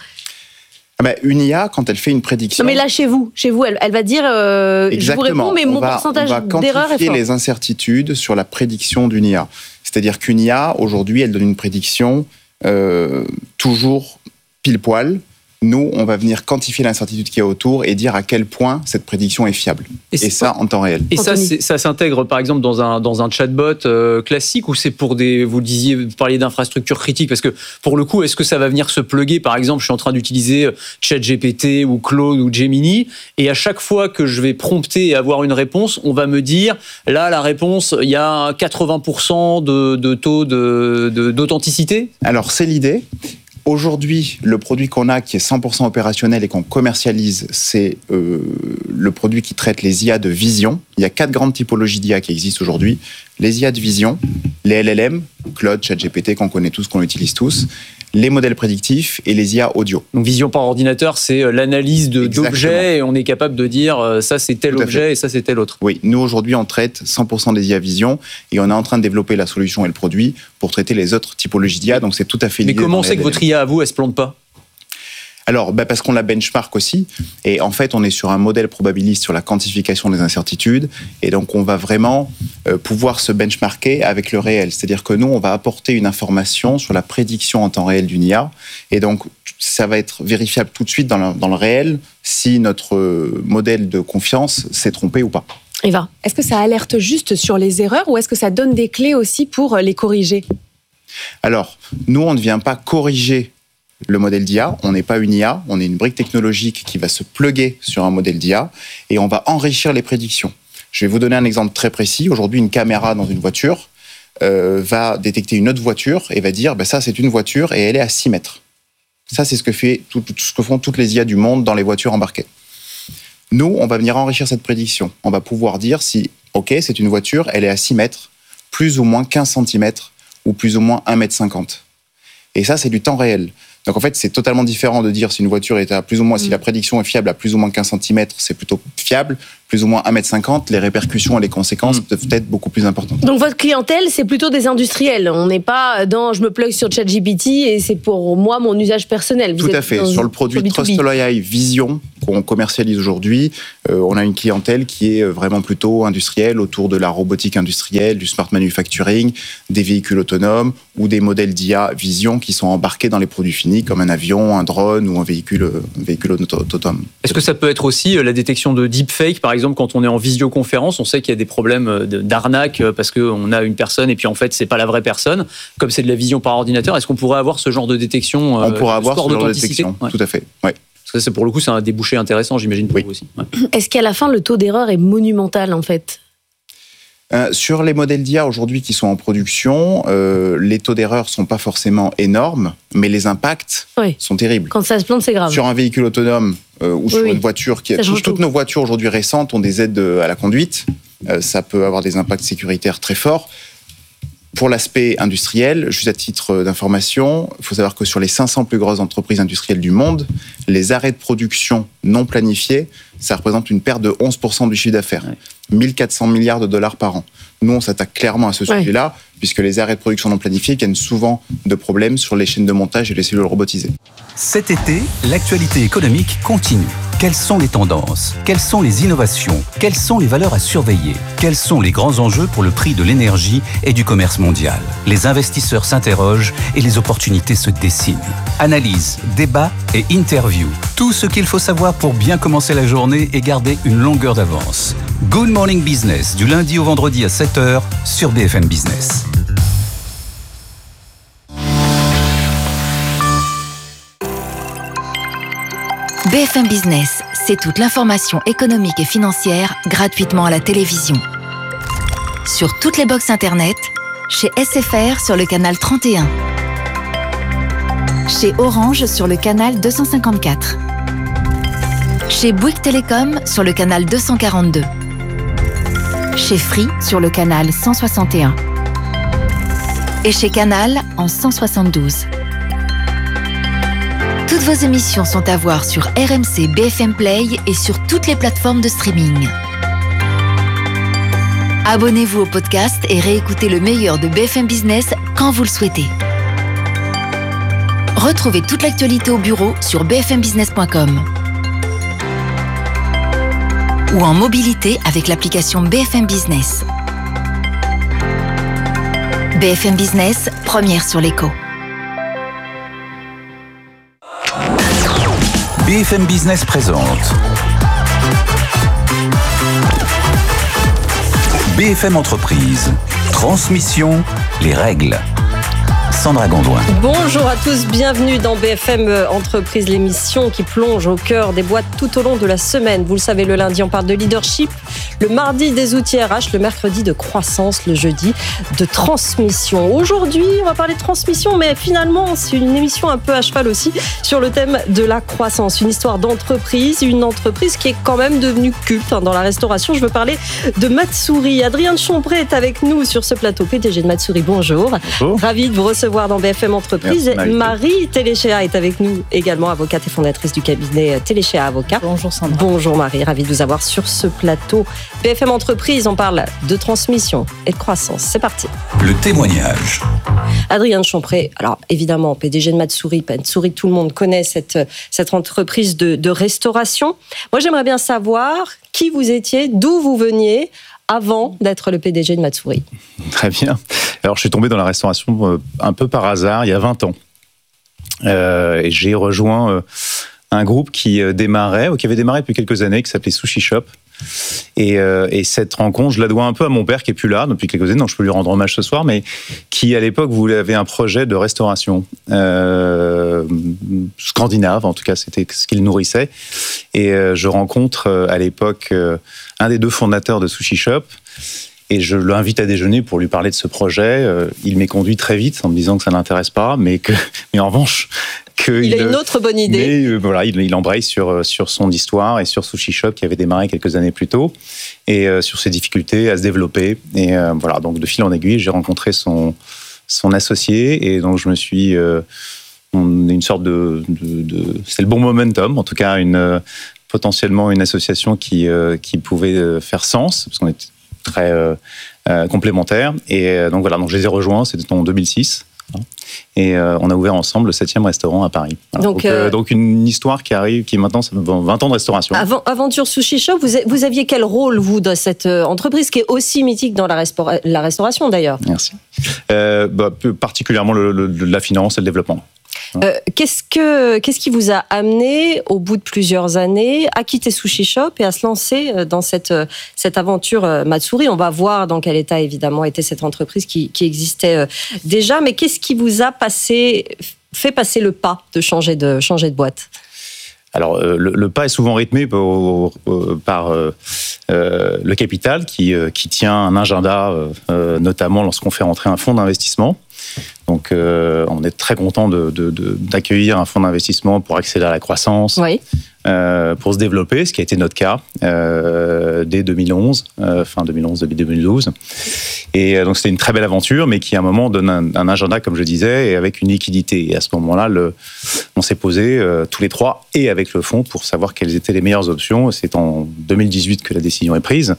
Une IA, quand elle fait une prédiction... Non, mais là, chez vous, elle va dire, je vous réponds, mais mon pourcentage d'erreur est fort. On va quantifier les incertitudes sur la prédiction d'une IA. C'est-à-dire qu'une IA, aujourd'hui, elle donne une prédiction toujours pile poil. Nous, on va venir quantifier l'incertitude qu'il y a autour et dire à quel point cette prédiction est fiable. Et ça, en temps réel. Et ça s'intègre, par exemple, dans un chatbot classique, ou c'est pour vous parliez d'infrastructures critiques? Parce que, pour le coup, est-ce que ça va venir se plugger? Par exemple, je suis en train d'utiliser ChatGPT ou Claude ou Gemini, et à chaque fois que je vais prompter et avoir une réponse, on va me dire, là, la réponse, il y a 80% de taux d'authenticité? Alors, c'est l'idée. Aujourd'hui, le produit qu'on a, qui est 100% opérationnel et qu'on commercialise, c'est le produit qui traite les IA de vision. Il y a 4 grandes typologies d'IA qui existent aujourd'hui. Les IA de vision, les LLM, Claude, ChatGPT, qu'on connaît tous, qu'on utilise tous, les modèles prédictifs et les IA audio. Donc vision par ordinateur, c'est l'analyse d'objets, et on est capable de dire ça c'est tel objet et ça c'est tel autre. Oui, nous aujourd'hui on traite 100% des IA vision, et on est en train de développer la solution et le produit pour traiter les autres typologies d'IA, donc c'est tout à fait l'idée. Mais comment c'est que votre IA à vous, elle se plante pas? Alors, parce qu'on la benchmark aussi, et en fait, on est sur un modèle probabiliste sur la quantification des incertitudes, et donc on va vraiment pouvoir se benchmarker avec le réel. C'est-à-dire que nous, on va apporter une information sur la prédiction en temps réel d'une IA, et donc ça va être vérifiable tout de suite dans le réel si notre modèle de confiance s'est trompé ou pas. Eva, est-ce que ça alerte juste sur les erreurs, ou est-ce que ça donne des clés aussi pour les corriger? Alors, nous, on ne vient pas corriger le modèle d'IA, on n'est pas une IA, on est une brique technologique qui va se plugger sur un modèle d'IA, et on va enrichir les prédictions. Je vais vous donner un exemple très précis. Aujourd'hui, une caméra dans une voiture va détecter une autre voiture et va dire ça c'est une voiture et elle est à 6 mètres. Ça, c'est ce que font toutes les IA du monde dans les voitures embarquées. Nous, on va venir enrichir cette prédiction. On va pouvoir dire si, OK, c'est une voiture, elle est à 6 mètres, plus ou moins 15 cm ou plus ou moins 1,50 m. Et ça, c'est du temps réel. Donc en fait, c'est totalement différent de dire si une voiture est à plus ou moins, si la prédiction est fiable à plus ou moins 15 cm, c'est plutôt fiable, plus ou moins 1,50 m, les répercussions et les conséquences peuvent être beaucoup plus importantes. Donc votre clientèle, c'est plutôt des industriels. On n'est pas dans je me plug sur ChatGPT et c'est pour moi mon usage personnel. Tout à fait. Sur le produit Trusted AI Vision qu'on commercialise aujourd'hui, on a une clientèle qui est vraiment plutôt industrielle, autour de la robotique industrielle, du smart manufacturing, des véhicules autonomes ou des modèles d'IA Vision qui sont embarqués dans les produits finis comme un avion, un drone ou un véhicule autonome. Est-ce que ça peut être aussi la détection de deepfake, par exemple, quand on est en visioconférence, on sait qu'il y a des problèmes d'arnaque parce qu'on a une personne et puis en fait c'est pas la vraie personne, comme c'est de la vision par ordinateur. Est-ce qu'on pourrait avoir ce genre de détection? On pourrait avoir ce genre de détection, tout à fait. Ouais. Parce que pour le coup, c'est un débouché intéressant, j'imagine, pour vous aussi. Ouais. Est-ce qu'à la fin, le taux d'erreur est monumental, en fait? Sur les modèles d'IA aujourd'hui qui sont en production, les taux d'erreur sont pas forcément énormes, mais les impacts sont terribles. Quand ça se plante, c'est grave. Sur un véhicule autonome ou sur une voiture toutes nos voitures aujourd'hui récentes ont des aides à la conduite. Ça peut avoir des impacts sécuritaires très forts. Pour l'aspect industriel, juste à titre d'information, il faut savoir que sur les 500 plus grosses entreprises industrielles du monde, les arrêts de production non planifiés, ça représente une perte de 11% du chiffre d'affaires. 1400 milliards de dollars par an. Nous, on s'attaque clairement à ce sujet-là, puisque les arrêts de production non planifiés viennent souvent de problèmes sur les chaînes de montage et les cellules robotisées. Cet été, l'actualité économique continue. Quelles sont les tendances? Quelles sont les innovations? Quelles sont les valeurs à surveiller? Quels sont les grands enjeux pour le prix de l'énergie et du commerce mondial? Les investisseurs s'interrogent et les opportunités se dessinent. Analyse, débat et interview. Tout ce qu'il faut savoir pour bien commencer la journée et garder une longueur d'avance. Good Morning Business, du lundi au vendredi à 7h sur BFM Business. BFM Business, c'est toute l'information économique et financière gratuitement à la télévision. Sur toutes les box internet, chez SFR sur le canal 31, chez Orange sur le canal 254, chez Bouygues Télécom sur le canal 242, chez Free sur le canal 161 et chez Canal en 172. Toutes vos émissions sont à voir sur RMC BFM Play et sur toutes les plateformes de streaming. Abonnez-vous au podcast et réécoutez le meilleur de BFM Business quand vous le souhaitez. Retrouvez toute l'actualité au bureau sur bfmbusiness.com ou en mobilité avec l'application BFM Business. BFM Business, première sur l'écho. BFM Business présente BFM Entreprise. Transmission, les règles. Sandra Gondouin. Bonjour à tous, bienvenue dans BFM Entreprise, l'émission qui plonge au cœur des boîtes tout au long de la semaine. Vous le savez, le lundi, on parle de leadership, le mardi des outils RH, le mercredi de croissance, le jeudi de transmission. Aujourd'hui, on va parler de transmission, mais finalement, c'est une émission un peu à cheval aussi sur le thème de la croissance. Une histoire d'entreprise, une entreprise qui est quand même devenue culte dans la restauration. Je veux parler de Matsouri. Adrien de Chompré est avec nous sur ce plateau, PDG de Matsouri. Bonjour. Bonjour. Ravi de vous recevoir dans BFM Entreprise. Merci, Marie Téléchéa est avec nous également, avocate et fondatrice du cabinet Téléchéa Avocat. Bonjour Sandra. Bonjour Marie, ravie de vous avoir sur ce plateau. BFM Entreprise, on parle de transmission et de croissance. C'est parti. Le témoignage. Adrien de Chompré, alors évidemment, PDG de Matsouri, tout le monde connaît cette entreprise de restauration. Moi, j'aimerais bien savoir qui vous étiez, d'où vous veniez avant d'être le PDG de Matsouri. Très bien. Alors, je suis tombé dans la restauration un peu par hasard, il y a 20 ans. Et j'ai rejoint un groupe qui avait démarré depuis quelques années, qui s'appelait Sushi Shop. Et cette rencontre, je la dois un peu à mon père qui est plus là depuis quelques années, donc je peux lui rendre hommage ce soir, mais qui à l'époque avait un projet de restauration scandinave, en tout cas c'était ce qu'il nourrissait. Et je rencontre à l'époque un des deux fondateurs de Sushi Shop. Et je l'invite à déjeuner pour lui parler de ce projet. Il m'est conduit très vite en me disant que ça n'intéresse pas, mais en revanche, Il a une autre bonne idée. Mais voilà, il embraye sur son histoire et sur Sushi Shop qui avait démarré quelques années plus tôt et sur ses difficultés à se développer. Et voilà, donc de fil en aiguille, j'ai rencontré son associé et donc je me suis une sorte c'est le bon momentum, en tout cas potentiellement une association qui pouvait faire sens parce qu'on était très complémentaires. Et donc voilà, donc je les ai rejoints, c'était en 2006. Et on a ouvert ensemble le 7e restaurant à Paris. Voilà. Donc une histoire qui maintenant, ça fait 20 ans de restauration. Aventure Sushi Shop, vous aviez quel rôle, vous, dans cette entreprise qui est aussi mythique dans la restauration, d'ailleurs? Merci. Particulièrement la finance et le développement. Qu'est-ce qui vous a amené, au bout de plusieurs années, à quitter Sushi Shop et à se lancer dans cette aventure Matsuri? On va voir dans quel état, évidemment, était cette entreprise qui existait déjà. Mais qu'est-ce qui vous a fait passer le pas de changer de boîte? Alors, le pas est souvent rythmé par le capital qui tient un agenda, notamment lorsqu'on fait rentrer un fonds d'investissement. Donc, on est très content d'accueillir un fonds d'investissement pour accélérer la croissance, oui. Pour se développer, ce qui a été notre cas dès 2011, fin 2011, début 2012. Et donc, c'était une très belle aventure, mais qui à un moment donne un agenda, comme je disais, et avec une liquidité. Et à ce moment-là, on s'est posé tous les trois et avec le fonds pour savoir quelles étaient les meilleures options. C'est en 2018 que la décision est prise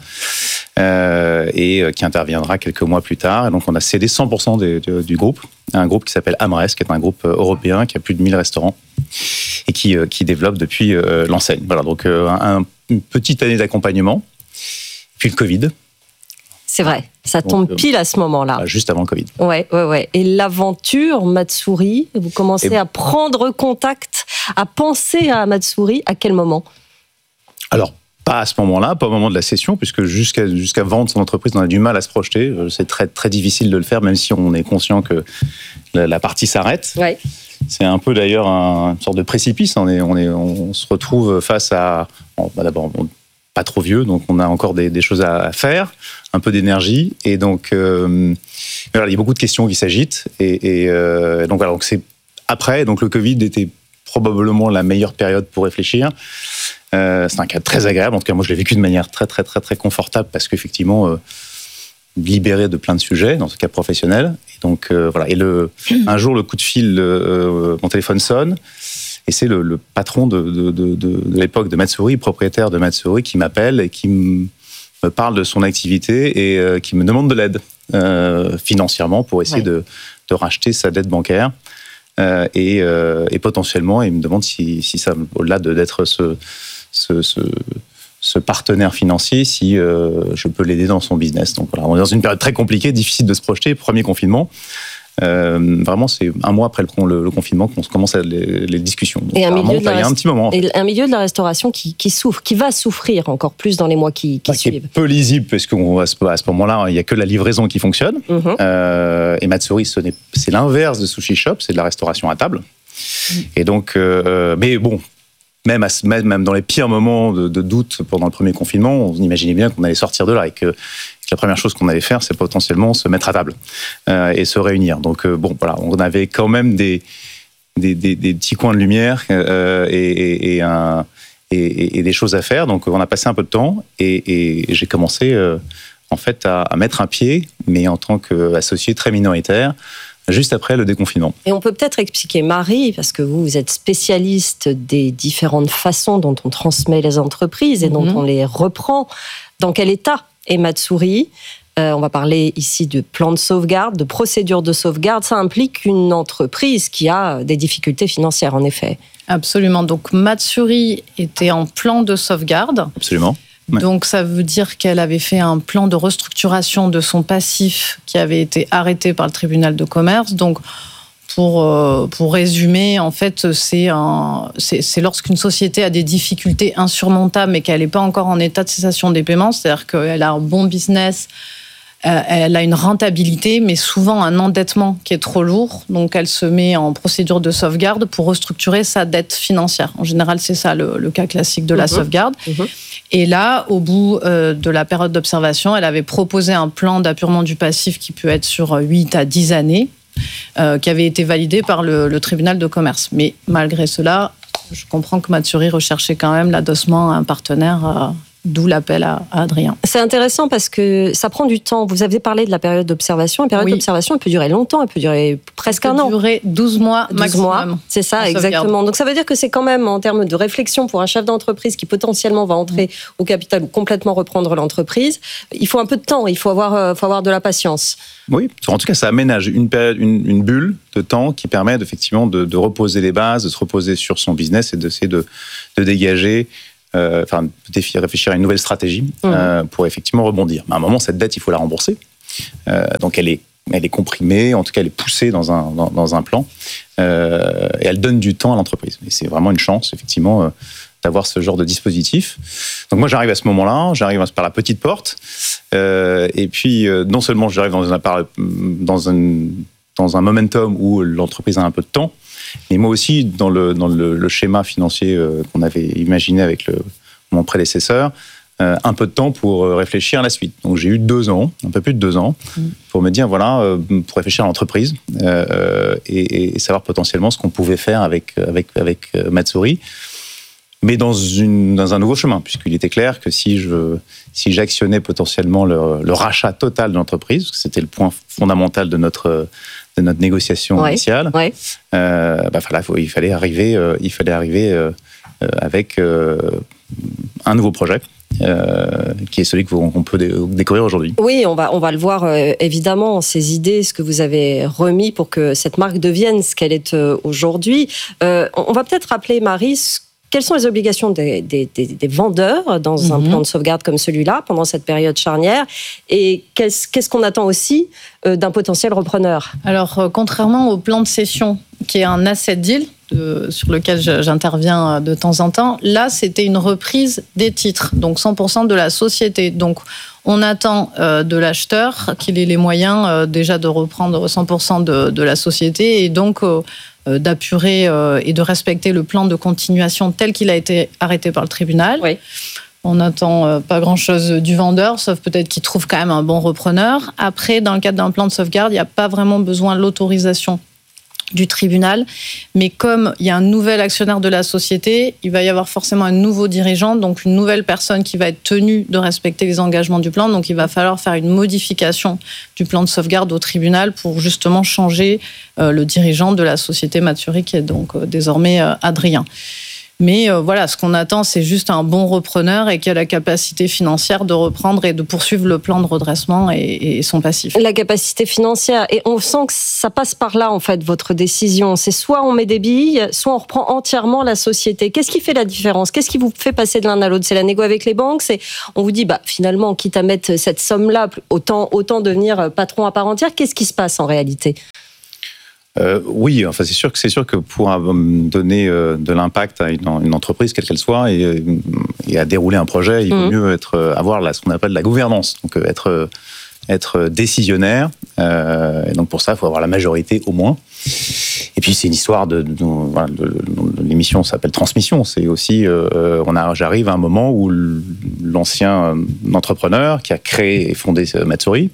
et qui interviendra quelques mois plus tard. Et donc, on a cédé 100% du groupe, un groupe qui s'appelle AmRest, qui est un groupe européen qui a plus de 1000 restaurants et qui développe depuis l'enseigne. Voilà, donc une petite année d'accompagnement, puis le Covid. C'est vrai, ça tombe pile à ce moment-là. Juste avant le Covid. Ouais. Et l'aventure Matsuri, vous commencez à prendre contact, à penser à Matsuri, à quel moment? Alors, pas à ce moment-là, pas au moment de la cession, puisque jusqu'à vendre son entreprise, on a du mal à se projeter. C'est très, très difficile de le faire, même si on est conscient que la partie s'arrête. Ouais. C'est un peu d'ailleurs une sorte de précipice. On se retrouve face à... d'abord, pas trop vieux, donc on a encore des choses à faire, un peu d'énergie. Et donc, voilà, il y a beaucoup de questions qui s'agitent. Et donc, voilà, donc c'est après. Donc, le Covid était probablement la meilleure période pour réfléchir. C'est un cas très agréable. En tout cas, moi, je l'ai vécu de manière très, très, très, très confortable parce qu'effectivement, libéré de plein de sujets, dans ce cas professionnel. Et donc, voilà. Et un jour, le coup de fil, mon téléphone sonne. Et c'est le patron de l'époque de Matsuri, propriétaire de Matsuri, qui m'appelle et qui me parle de son activité et qui me demande de l'aide financièrement pour essayer de racheter sa dette bancaire. Et potentiellement, il me demande si ça, au-delà d'être ce partenaire financier, si je peux l'aider dans son business. Donc voilà, on est dans une période très compliquée, difficile de se projeter, premier confinement. Vraiment, c'est un mois après le confinement qu'on commence les discussions. Donc, et un milieu de la restauration qui souffre, qui va souffrir encore plus dans les mois qui suivent. Qui est peu lisible, parce qu'à ce moment-là, il n'y a que la livraison qui fonctionne. Et Matsuri, c'est l'inverse de Sushi Shop, c'est de la restauration à table. Et donc, mais bon, même dans les pires moments de doute pendant le premier confinement, on imaginait bien qu'on allait sortir de là et que la première chose qu'on allait faire, c'est potentiellement se mettre à table et se réunir. Donc bon, voilà, on avait quand même des petits coins de lumière et des choses à faire. Donc on a passé un peu de temps et j'ai commencé en fait à mettre un pied, mais en tant qu'associé très minoritaire, juste après le déconfinement. Et on peut peut-être expliquer, Marie, parce que vous êtes spécialiste des différentes façons dont on transmet les entreprises et dont on les reprend. Dans quel état est Matsuri? On va parler ici de plan de sauvegarde, de procédure de sauvegarde. Ça implique une entreprise qui a des difficultés financières, en effet. Absolument. Donc Matsuri était en plan de sauvegarde. Absolument. Ouais. Donc ça veut dire qu'elle avait fait un plan de restructuration de son passif qui avait été arrêté par le tribunal de commerce. Donc pour résumer, en fait, c'est lorsqu'une société a des difficultés insurmontables mais qu'elle n'est pas encore en état de cessation des paiements, c'est-à-dire qu'elle a un bon business, elle a une rentabilité, mais souvent un endettement qui est trop lourd. Donc elle se met en procédure de sauvegarde pour restructurer sa dette financière. En général, c'est ça le cas classique de la sauvegarde. Et là, au bout de la période d'observation, elle avait proposé un plan d'appurement du passif qui peut être sur 8 à 10 années. qui avait été validé par le tribunal de commerce. Mais malgré cela, je comprends que Matsurie recherchait quand même l'adossement à un partenaire, d'où l'appel à Adrien. C'est intéressant parce que ça prend du temps. Vous avez parlé de la période d'observation. La période d'observation, elle peut durer longtemps, elle peut durer presque un an. Elle peut durer 12 mois maximum. 12 mois, c'est ça, exactement. Donc ça veut dire que c'est quand même, en termes de réflexion pour un chef d'entreprise qui potentiellement va entrer au capital ou complètement reprendre l'entreprise, il faut un peu de temps, il faut avoir de la patience. Oui, en tout cas, ça aménage une bulle de temps qui permet effectivement de reposer les bases, de se reposer sur son business et d'essayer de dégager, réfléchir à une nouvelle stratégie pour effectivement rebondir. Mais à un moment, cette dette, il faut la rembourser. Donc, elle est comprimée, en tout cas, elle est poussée dans un plan et elle donne du temps à l'entreprise. Et c'est vraiment une chance, effectivement, d'avoir ce genre de dispositif. Donc moi, j'arrive à ce moment-là, j'arrive par la petite porte, et puis non seulement j'arrive dans un momentum où l'entreprise a un peu de temps, mais moi aussi, dans le schéma financier qu'on avait imaginé avec mon prédécesseur, un peu de temps pour réfléchir à la suite. Donc j'ai eu 2 ans, un peu plus de 2 ans, pour me dire, voilà, pour réfléchir à l'entreprise et savoir potentiellement ce qu'on pouvait faire avec Matsurie, mais dans un nouveau chemin, puisqu'il était clair que si j'actionnais potentiellement le rachat total de l'entreprise, c'était le point fondamental de notre négociation initiale, il fallait arriver avec un nouveau projet. Qui est celui qu'on peut découvrir aujourd'hui. Oui, on va le voir évidemment, ces idées, ce que vous avez remis pour que cette marque devienne ce qu'elle est aujourd'hui. On va peut-être rappeler, Marie, quelles sont les obligations des vendeurs dans un plan de sauvegarde comme celui-là, pendant cette période charnière, et qu'est-ce qu'on attend aussi d'un potentiel repreneur? Alors, contrairement au plan de cession, qui est un asset deal, sur lequel j'interviens de temps en temps, là, c'était une reprise des titres, donc 100% de la société. Donc, on attend de l'acheteur qu'il ait les moyens déjà de reprendre 100% de la société et donc d'apurer et de respecter le plan de continuation tel qu'il a été arrêté par le tribunal. Oui. On n'attend pas grand-chose du vendeur, sauf peut-être qu'il trouve quand même un bon repreneur. Après, dans le cadre d'un plan de sauvegarde, il n'y a pas vraiment besoin de l'autorisation du tribunal, mais comme il y a un nouvel actionnaire de la société, il va y avoir forcément un nouveau dirigeant, donc une nouvelle personne qui va être tenue de respecter les engagements du plan, donc il va falloir faire une modification du plan de sauvegarde au tribunal pour justement changer le dirigeant de la société Matsurie, qui est donc désormais Adrien. Mais voilà, ce qu'on attend, c'est juste un bon repreneur et qui a la capacité financière de reprendre et de poursuivre le plan de redressement et son passif. La capacité financière, et on sent que ça passe par là, en fait, votre décision. C'est soit on met des billes, soit on reprend entièrement la société. Qu'est-ce qui fait la différence? Qu'est-ce qui vous fait passer de l'un à l'autre? C'est la négo avec les banques? On vous dit, finalement, quitte à mettre cette somme-là, autant devenir patron à part entière. Qu'est-ce qui se passe en réalité? Oui, enfin c'est sûr que pour donner de l'impact à une entreprise, quelle qu'elle soit, et à dérouler un projet, il vaut mieux avoir ce qu'on appelle la gouvernance, donc être décisionnaire. Et donc pour ça, il faut avoir la majorité au moins. Et puis c'est une histoire l'émission s'appelle Transmission. C'est aussi j'arrive à un moment où l'ancien entrepreneur qui a créé et fondé Matsurie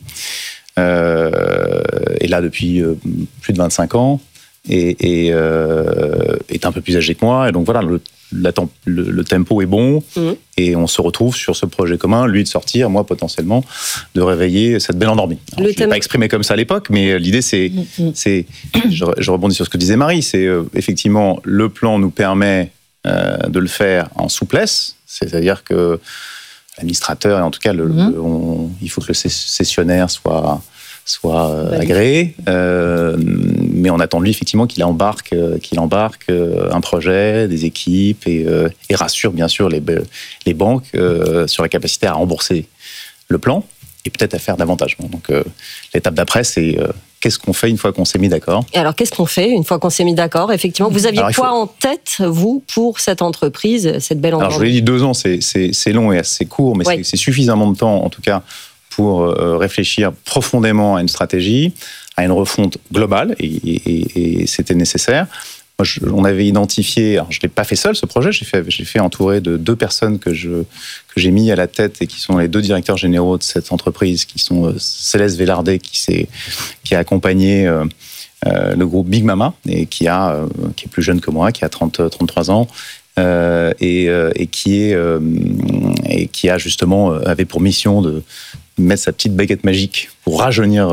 est là depuis plus de 25 ans et est un peu plus âgé que moi. Et donc voilà, le tempo est bon et on se retrouve sur ce projet commun, lui de sortir, moi potentiellement de réveiller cette belle endormie. Alors, je ne l'ai pas exprimé comme ça à l'époque, mais l'idée c'est je rebondis sur ce que disait Marie, c'est effectivement le plan nous permet de le faire en souplesse, c'est-à-dire que l'administrateur, et en tout cas, il faut que le cessionnaire soit agréé, mais on attend de lui effectivement qu'il embarque un projet, des équipes et rassure bien sûr les banques sur la capacité à rembourser le plan et peut-être à faire davantage. Donc l'étape d'après, c'est qu'est-ce qu'on fait une fois qu'on s'est mis d'accord? Et alors, qu'est-ce qu'on fait une fois qu'on s'est mis d'accord? Effectivement, vous aviez quoi en tête, vous, pour cette entreprise, cette belle entreprise? Alors, je vous l'ai dit, 2 ans, c'est long et assez court, mais c'est suffisamment de temps, en tout cas, pour réfléchir profondément à une stratégie, à une refonte globale, et c'était nécessaire. Moi, on avait identifié, alors je ne l'ai pas fait seul ce projet, j'ai fait entourer de 2 personnes que j'ai mis à la tête et qui sont les 2 directeurs généraux de cette entreprise, qui sont Céleste Vélardet qui a accompagné le groupe Big Mama, et qui est plus jeune que moi, qui a 33 ans, et qui a justement avait pour mission de mettre sa petite baguette magique pour rajeunir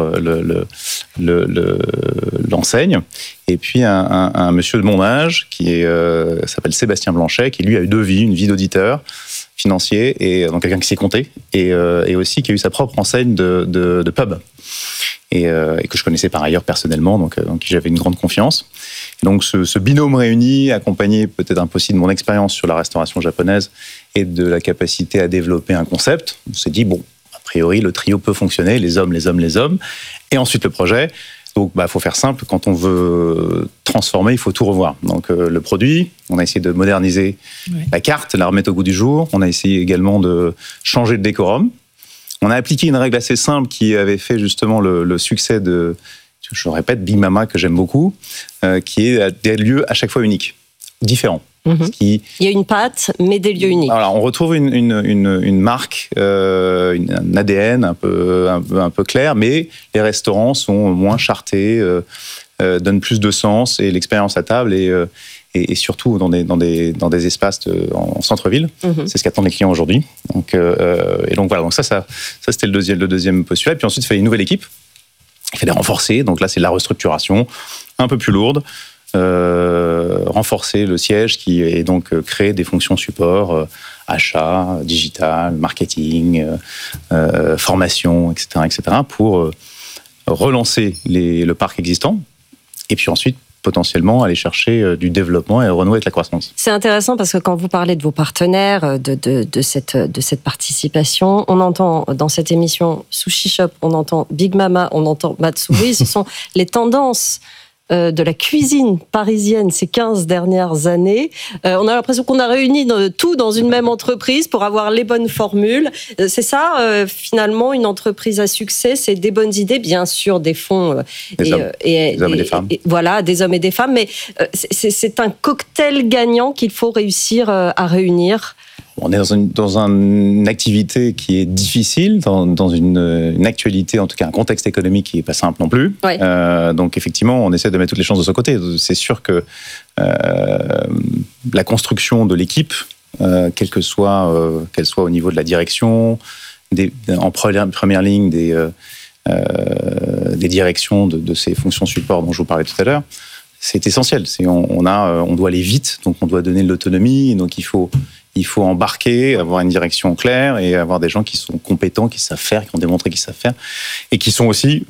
l'enseigne. Et puis un monsieur de mon âge qui s'appelle Sébastien Blanchet, qui lui a eu 2 vies, une vie d'auditeur financier, et donc quelqu'un qui s'y comptait, et aussi qui a eu sa propre enseigne de pub, et que je connaissais par ailleurs personnellement, donc j'avais une grande confiance. Et donc ce binôme réuni, accompagné peut-être un peu aussi de mon expérience sur la restauration japonaise et de la capacité à développer un concept, on s'est dit, bon, a priori, le trio peut fonctionner, les hommes, et ensuite le projet. Donc, faut faire simple. Quand on veut transformer, il faut tout revoir. Donc, le produit, on a essayé de moderniser la carte, la remettre au goût du jour. On a essayé également de changer le décorum. On a appliqué une règle assez simple qui avait fait justement le succès de, je répète, Big Mama, que j'aime beaucoup, qui est des lieux à chaque fois uniques, différents. Il y a une patte, mais des lieux uniques. Alors, on retrouve une marque, un ADN un peu clair, mais les restaurants sont moins chartés, donnent plus de sens, et l'expérience à table et surtout dans des espaces en centre-ville. C'est ce qu'attendent les clients aujourd'hui. Donc voilà. Donc ça c'était le deuxième postulat. Et puis ensuite, il fallait une nouvelle équipe. Il fallait renforcer. Donc là, c'est la restructuration un peu plus lourde. Renforcer le siège et donc créer des fonctions support, achat, digital, marketing, formation, etc., pour relancer le parc existant, et puis ensuite potentiellement aller chercher du développement et renouer avec la croissance. C'est intéressant parce que quand vous parlez de vos partenaires, de cette participation, on entend dans cette émission Sushi Shop, on entend Big Mama, on entend Matsuri, ce sont les tendances de la cuisine parisienne ces 15 dernières années. On a l'impression qu'on a réuni tout dans une même entreprise pour avoir les bonnes formules. C'est ça, finalement, une entreprise à succès, c'est des bonnes idées, bien sûr, des fonds des hommes et des femmes. Voilà, des hommes et des femmes, mais c'est un cocktail gagnant qu'il faut réussir à réunir. On est dans une activité qui est difficile, dans une actualité, en tout cas un contexte économique qui n'est pas simple non plus. Ouais. Donc effectivement, on essaie de mettre toutes les chances de son côté. C'est sûr que la construction de l'équipe, qu'elle soit au niveau de la direction, en première ligne des directions de ces fonctions support dont je vous parlais tout à l'heure, c'est essentiel. On doit aller vite, donc on doit donner de l'autonomie, donc il faut embarquer, avoir une direction claire et avoir des gens qui sont compétents, qui savent faire, qui ont démontré qu'ils savent faire, et qui sont aussi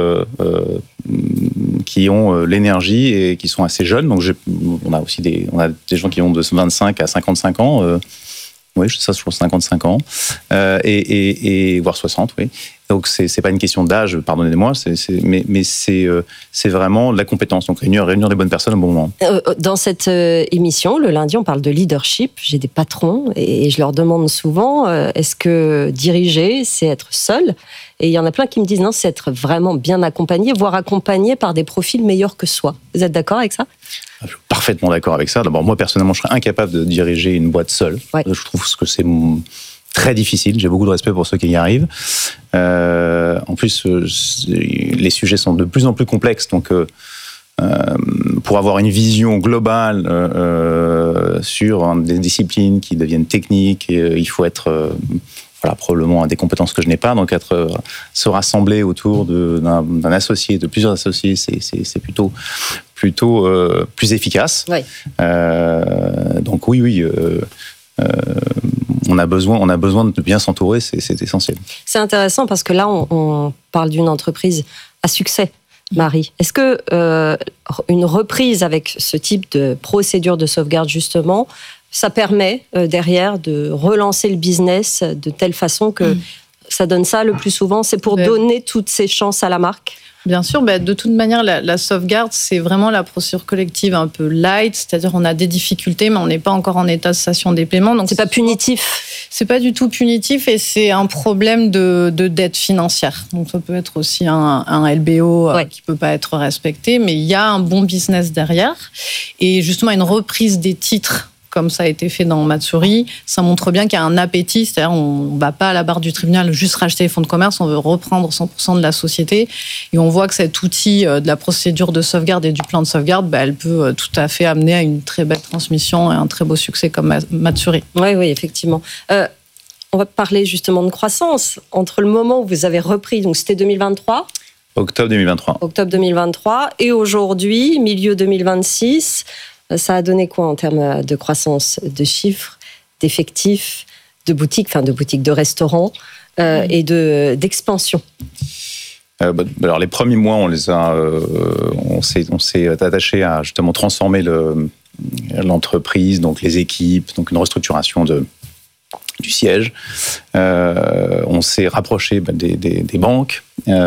qui ont l'énergie et qui sont assez jeunes. Donc on a aussi des gens qui ont de 25 à 55 ans. Oui, ça, je pense 55 ans, et voire 60, oui. Donc c'est pas une question d'âge, pardonnez-moi, mais c'est vraiment de la compétence. Donc réunir les bonnes personnes au bon moment. Dans cette émission, le lundi, on parle de leadership. J'ai des patrons et je leur demande souvent, est-ce que diriger, c'est être seul ? Et il y en a plein qui me disent non, c'est être vraiment bien accompagné, voire accompagné par des profils meilleurs que soi. Vous êtes d'accord avec ça ? Je suis parfaitement d'accord avec ça. D'abord, moi, personnellement, je serais incapable de diriger une boîte seule. Ouais. Je trouve que c'est très difficile. J'ai beaucoup de respect pour ceux qui y arrivent. En plus, les sujets sont de plus en plus complexes. Donc, pour avoir une vision globale sur des disciplines qui deviennent techniques, il faut être... probablement des compétences que je n'ai pas. Donc, se rassembler autour d'un associé, de plusieurs associés, c'est plutôt plus efficace. Oui. Donc oui, on a besoin de bien s'entourer, c'est essentiel. C'est intéressant parce que là, on parle d'une entreprise à succès. Marie, est-ce que une reprise avec ce type de procédure de sauvegarde, justement, ça permet derrière de relancer le business de telle façon que ça donne ça le plus souvent? C'est pour donner toutes ces chances à la marque? Bien sûr, de toute manière, la sauvegarde, c'est vraiment la procédure collective un peu light, c'est-à-dire on a des difficultés, mais on n'est pas encore en état de cessation des paiements. Donc c'est pas punitif. C'est pas du tout punitif et c'est un problème de dette financière. Donc ça peut être aussi un LBO qui peut pas être respecté, mais il y a un bon business derrière. Et justement, une reprise des titres comme ça a été fait dans Matsuri, ça montre bien qu'il y a un appétit, c'est-à-dire on ne va pas à la barre du tribunal juste racheter les fonds de commerce, on veut reprendre 100% de la société, et on voit que cet outil de la procédure de sauvegarde et du plan de sauvegarde, elle peut tout à fait amener à une très belle transmission et un très beau succès comme Matsuri. Oui, effectivement. On va parler justement de croissance. Entre le moment où vous avez repris, donc c'était 2023 ? Octobre 2023. Et aujourd'hui, milieu 2026, ça a donné quoi en termes de croissance, de chiffres, d'effectifs, de boutiques, de restaurants et d'expansion? Alors les premiers mois, on s'est attaché à justement transformer l'entreprise, donc les équipes, donc une restructuration du siège. On s'est rapproché des banques,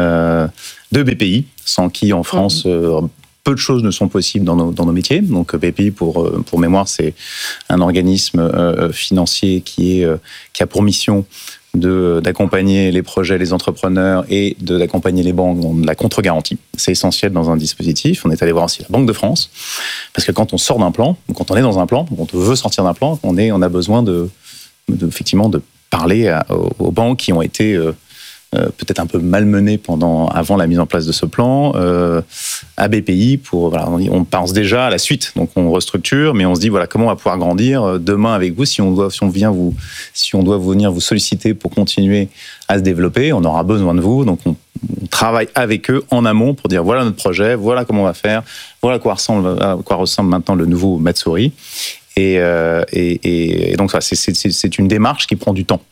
de BPI, sans qui en France peu de choses ne sont possibles dans nos métiers. Donc BPI, pour mémoire, c'est un organisme financier qui a pour mission d'accompagner les projets, les entrepreneurs et d'accompagner les banques dans la contre-garantie. C'est essentiel dans un dispositif. On est allé voir aussi la Banque de France, parce que quand on sort d'un plan, quand on est dans un plan, quand on veut sortir d'un plan, on a besoin effectivement de parler aux banques qui ont été peut-être un peu malmenées avant la mise en place de ce plan, à BPI on pense déjà à la suite, donc on restructure, mais on se dit comment on va pouvoir grandir demain avec vous, si on doit venir vous solliciter pour continuer à se développer, on aura besoin de vous, donc on travaille avec eux en amont pour dire voilà notre projet, voilà comment on va faire, voilà à quoi ressemble maintenant le nouveau Matsuri. Et donc c'est une démarche qui prend du temps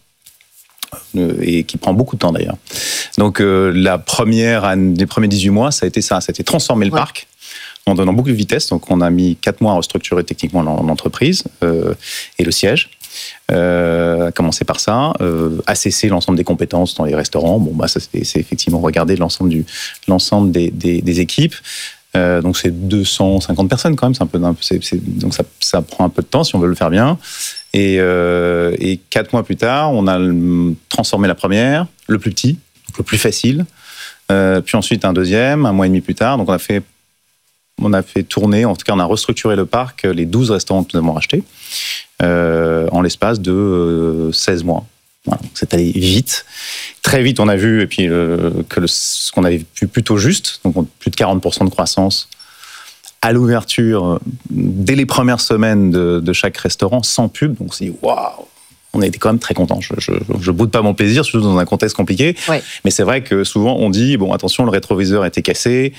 et qui prend beaucoup de temps d'ailleurs. Donc les premiers 18 mois, ça a été transformer le parc en donnant beaucoup de vitesse. Donc on a mis 4 mois à restructurer techniquement l'entreprise et le siège. À commencer par ça, assesser l'ensemble des compétences dans les restaurants. Ça c'est effectivement regarder l'ensemble des équipes. Donc c'est 250 personnes quand même, donc ça prend un peu de temps si on veut le faire bien. Et 4 mois plus tard, on a transformé la première, le plus petit, donc le plus facile, puis ensuite un deuxième, 1 mois et demi plus tard. Donc on a fait tourner, en tout cas on a restructuré le parc, les 12 restaurants que nous avons rachetés, en l'espace de 16 mois. Voilà, donc c'est allé vite. Très vite, on a vu ce qu'on avait vu plutôt juste, donc plus de 40% de croissance à l'ouverture, dès les premières semaines de chaque restaurant, sans pub. Donc on s'est dit, waouh, on était quand même très contents. Je boude pas mon plaisir, surtout dans un contexte compliqué. Ouais. Mais c'est vrai que souvent, on dit, attention, le rétroviseur était cassé.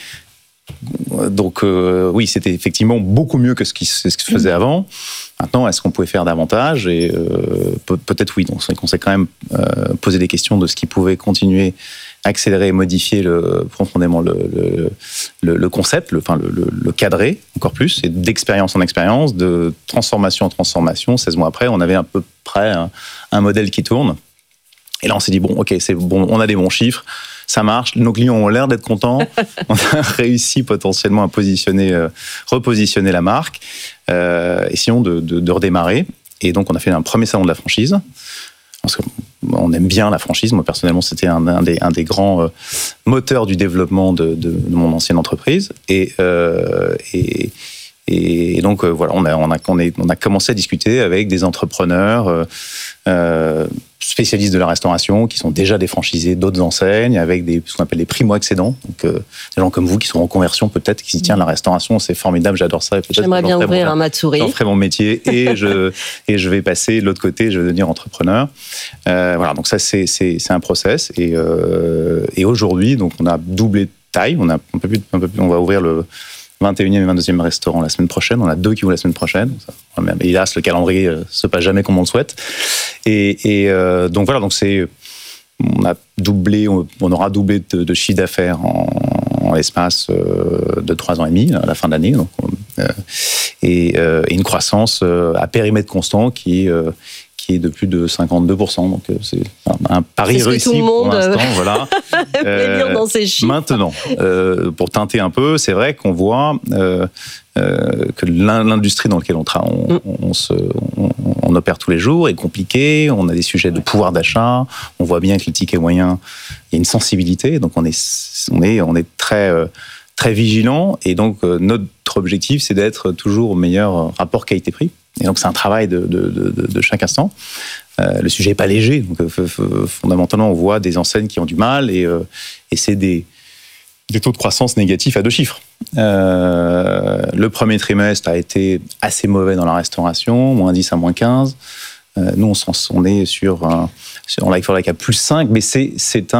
Donc oui, c'était effectivement beaucoup mieux que ce qui se faisait avant. Maintenant, est-ce qu'on pouvait faire davantage ? Et peut-être oui. Donc on s'est quand même posé des questions de ce qui pouvait continuer, accélérer et modifier profondément le concept, le cadrer encore plus, et d'expérience en expérience, de transformation en transformation. 16 mois après, on avait à peu près un modèle qui tourne. Et là, on s'est dit, c'est bon, on a des bons chiffres, ça marche, nos clients ont l'air d'être contents, on a réussi potentiellement à repositionner la marque, essayons de redémarrer. Et donc, on a fait un premier salon de la franchise, parce qu'on aime bien la franchise. Moi, personnellement, c'était un des grands moteurs du développement de mon ancienne entreprise. Et donc, voilà, on a commencé à discuter avec des entrepreneurs spécialistes de la restauration, qui sont déjà des franchisés d'autres enseignes, avec ce qu'on appelle des primo-accédants. Donc, des gens comme vous qui sont en conversion, peut-être, qui se disent, tiens, la restauration, c'est formidable, j'adore ça. J'aimerais bien ouvrir un Matsuri. J'en ferai mon métier et je vais passer de l'autre côté, je vais devenir entrepreneur. Voilà, donc ça, c'est un process. Et aujourd'hui, donc, on a doublé de taille. On va ouvrir le 21e et 22e restaurant la semaine prochaine. On a 2 qui ouvrent la semaine prochaine. Hélas, le calendrier se passe jamais comme on le souhaite. Et donc voilà, on aura doublé de chiffre d'affaires en l'espace de 3 ans et demi, à la fin de l'année. Donc, et une croissance à périmètre constant qui est de plus de 52%. Donc, c'est un pari réussi pour l'instant. Voilà. Lire dans ces chiffres. Maintenant, pour teinter un peu, c'est vrai qu'on voit que l'industrie dans laquelle on opère tous les jours est compliquée. On a des sujets de pouvoir d'achat. On voit bien que les tickets moyens, il y a une sensibilité. Donc, on est très, très vigilant. Et donc, notre objectif, c'est d'être toujours au meilleur rapport qualité-prix. Et donc c'est un travail de chaque instant. Le sujet n'est pas léger, donc fondamentalement on voit des enseignes qui ont du mal et c'est des taux de croissance négatifs à 2 chiffres. Le premier trimestre a été assez mauvais dans la restauration, -10 à -15. Nous on est sur like-for-like à +5, mais c'est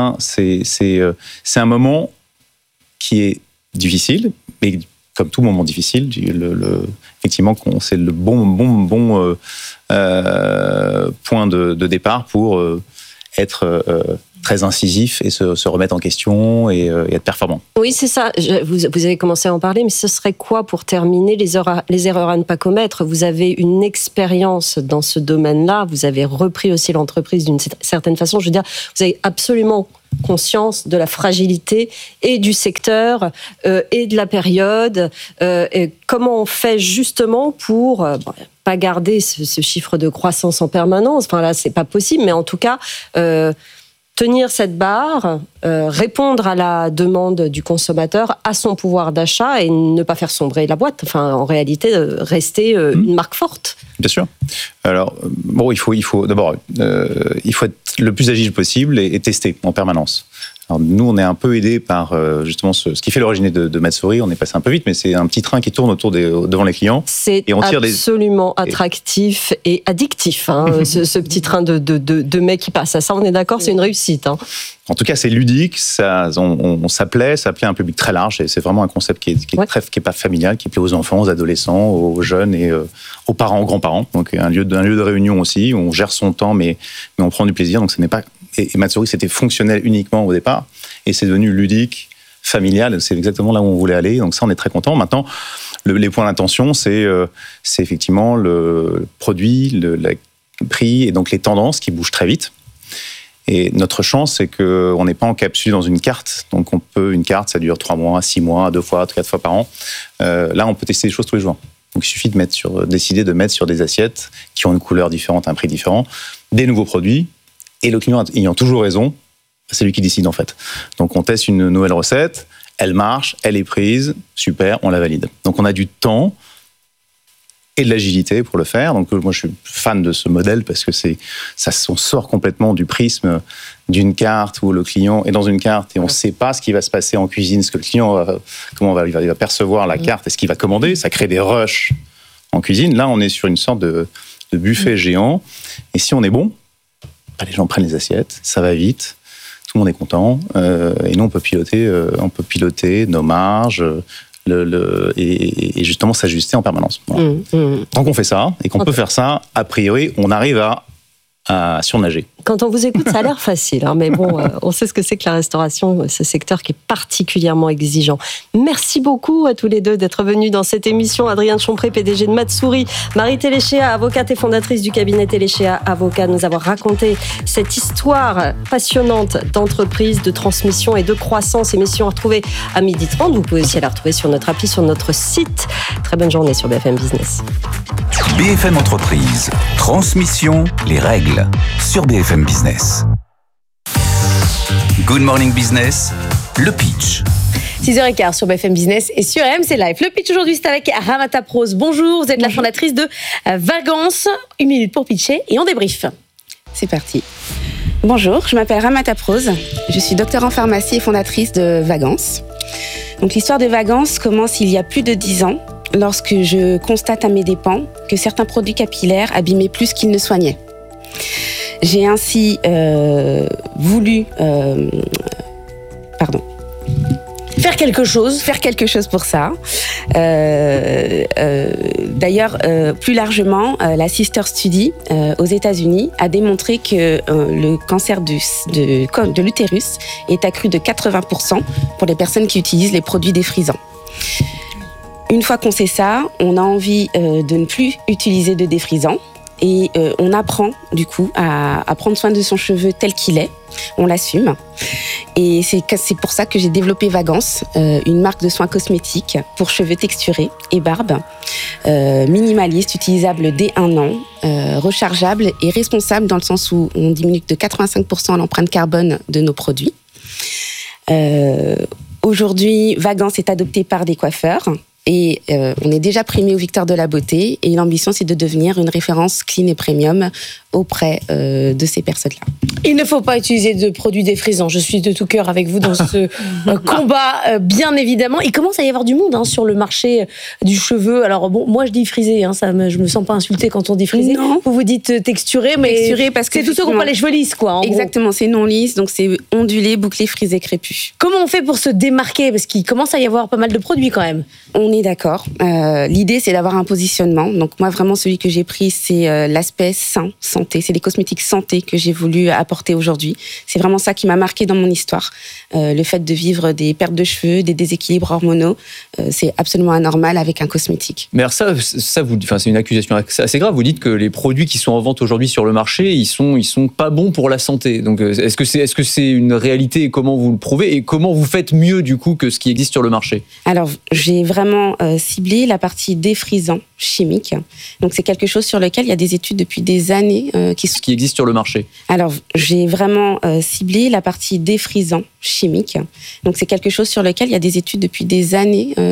un moment qui est difficile, mais comme tout moment difficile, effectivement, c'est le bon point de départ pour être très incisif et se remettre en question et être performant. Oui, c'est ça. Vous avez commencé à en parler, mais ce serait quoi pour terminer les erreurs à ne pas commettre? Vous avez une expérience dans ce domaine-là, vous avez repris aussi l'entreprise d'une certaine façon. Je veux dire, vous avez absolument conscience de la fragilité et du secteur et de la période. Et comment on fait justement pour pas garder ce chiffre de croissance en permanence? Enfin là, c'est pas possible, mais en tout cas tenir cette barre, répondre à la demande du consommateur, à son pouvoir d'achat et ne pas faire sombrer la boîte. Enfin, en réalité, rester une marque forte. Bien sûr. Alors, bon, il faut d'abord, il faut être le plus agile possible et tester en permanence. Alors, nous, on est un peu aidé par justement ce qui fait l'origine de Matsuri. On est passé un peu vite, mais c'est un petit train qui tourne devant les clients. C'est absolument attractif et addictif, hein, ce petit train de mecs qui passe. Ça, on est d'accord, c'est une réussite. Hein. En tout cas, c'est ludique, ça plaît à un public très large. Et c'est vraiment un concept qui est pas familial, qui plaît aux enfants, aux adolescents, aux jeunes et aux parents, aux grands-parents. Donc un lieu de réunion aussi, où on gère son temps, mais on prend du plaisir. Donc ce n'est pas. Et Matsuri, c'était fonctionnel uniquement au départ, et c'est devenu ludique, familial. C'est exactement là où on voulait aller. Donc ça, on est très content. Maintenant, les points d'attention, c'est effectivement le produit, le prix et donc les tendances qui bougent très vite. Et notre chance, c'est qu'on n'est pas encapsulé dans une carte. Donc une carte, ça dure 3 mois, 6 mois, 2 fois, 4 fois par an. Là, on peut tester des choses tous les jours. Donc il suffit décider de mettre sur des assiettes qui ont une couleur différente, un prix différent, des nouveaux produits. Et le client ayant toujours raison, c'est lui qui décide en fait. Donc on teste une nouvelle recette, elle marche, elle est prise, super, on la valide. Donc on a du temps et de l'agilité pour le faire. Donc moi je suis fan de ce modèle parce que on sort complètement du prisme d'une carte où le client est dans une carte et on ne sait pas ce qui va se passer en cuisine, ce que le client il va percevoir la carte et ce qu'il va commander. Ça crée des rushs en cuisine. Là on est sur une sorte de buffet géant et si on est bon, les gens prennent les assiettes, ça va vite, tout le monde est content, et nous on peut piloter nos marges, et justement s'ajuster en permanence. Voilà. Tant qu'on fait ça, et qu'on peut faire ça, a priori, on arrive à surnager. Quand on vous écoute, ça a l'air facile, hein, mais bon, on sait ce que c'est que la restauration, ce secteur qui est particulièrement exigeant. Merci beaucoup à tous les deux d'être venus dans cette émission. Adrienne Chompré, PDG de Matsuri, Marie Téléchéa, avocate et fondatrice du cabinet Téléchéa Avocat, nous avoir raconté cette histoire passionnante d'entreprise, de transmission et de croissance. Émission à retrouver à 12h30. Vous pouvez aussi la retrouver sur notre appli, sur notre site. Très bonne journée sur BFM Business. BFM Entreprise, transmission, les règles, sur BFM Business. Good Morning Business, le pitch. 6h15 sur BFM Business et sur RMC Live. Le pitch aujourd'hui, c'est avec Ramata Prose. Bonjour, vous êtes la fondatrice de Vagance. 1 minute pour pitcher et on débrief. C'est parti. Bonjour, je m'appelle Ramata Prose. Je suis docteur en pharmacie et fondatrice de Vagance. Donc l'histoire de Vagance commence il y a plus de 10 ans, lorsque je constate à mes dépens que certains produits capillaires abîmaient plus qu'ils ne soignaient. J'ai ainsi voulu faire quelque chose pour ça. D'ailleurs, plus largement, la Sister Study aux États-Unis a démontré que le cancer de l'utérus est accru de 80% pour les personnes qui utilisent les produits défrisants. Une fois qu'on sait ça, on a envie de ne plus utiliser de défrisant et on apprend du coup à prendre soin de son cheveu tel qu'il est. On l'assume. Et c'est pour ça que j'ai développé Vagance, une marque de soins cosmétiques pour cheveux texturés et barbe, minimaliste, utilisable dès 1 an, rechargeable et responsable dans le sens où on diminue de 85% l'empreinte carbone de nos produits. Aujourd'hui, Vagance est adopté par des coiffeurs, Et on est déjà primé aux Victoires de la beauté. Et l'ambition, c'est de devenir une référence clean et premium auprès de ces personnes-là. Il ne faut pas utiliser de produits défrisants. Je suis de tout cœur avec vous dans ce combat, bien évidemment. Il commence à y avoir du monde sur le marché du cheveu. Alors bon, moi je dis frisé, je me sens pas insultée quand on dit frisé. Non. Vous dites texturé, mais texturé parce que c'est tous ceux qui n'ont pas les cheveux lisses, quoi. Exactement, c'est non lisse, donc c'est ondulé, bouclé, frisé, crépus. Comment on fait pour se démarquer? Parce qu'il commence à y avoir pas mal de produits quand même. On est d'accord. L'idée, c'est d'avoir un positionnement. Donc moi, vraiment, celui que j'ai pris, c'est l'aspect santé. C'est les cosmétiques santé que j'ai voulu apporter aujourd'hui. C'est vraiment ça qui m'a marqué dans mon histoire. Le fait de vivre des pertes de cheveux, des déséquilibres hormonaux, c'est absolument anormal avec un cosmétique. Mais alors ça c'est une accusation assez grave. Vous dites que les produits qui sont en vente aujourd'hui sur le marché, ils sont pas bons pour la santé. Donc est-ce que c'est une réalité et comment vous le prouvez et comment vous faites mieux du coup que ce qui existe sur le marché? Alors j'ai vraiment ciblé la partie défrisant chimique. Donc c'est quelque chose sur lequel il y a des études depuis des années ce qui existe sur le marché. Alors j'ai vraiment ciblé la partie défrisant chimique. Donc c'est quelque chose sur lequel il y a des études depuis des années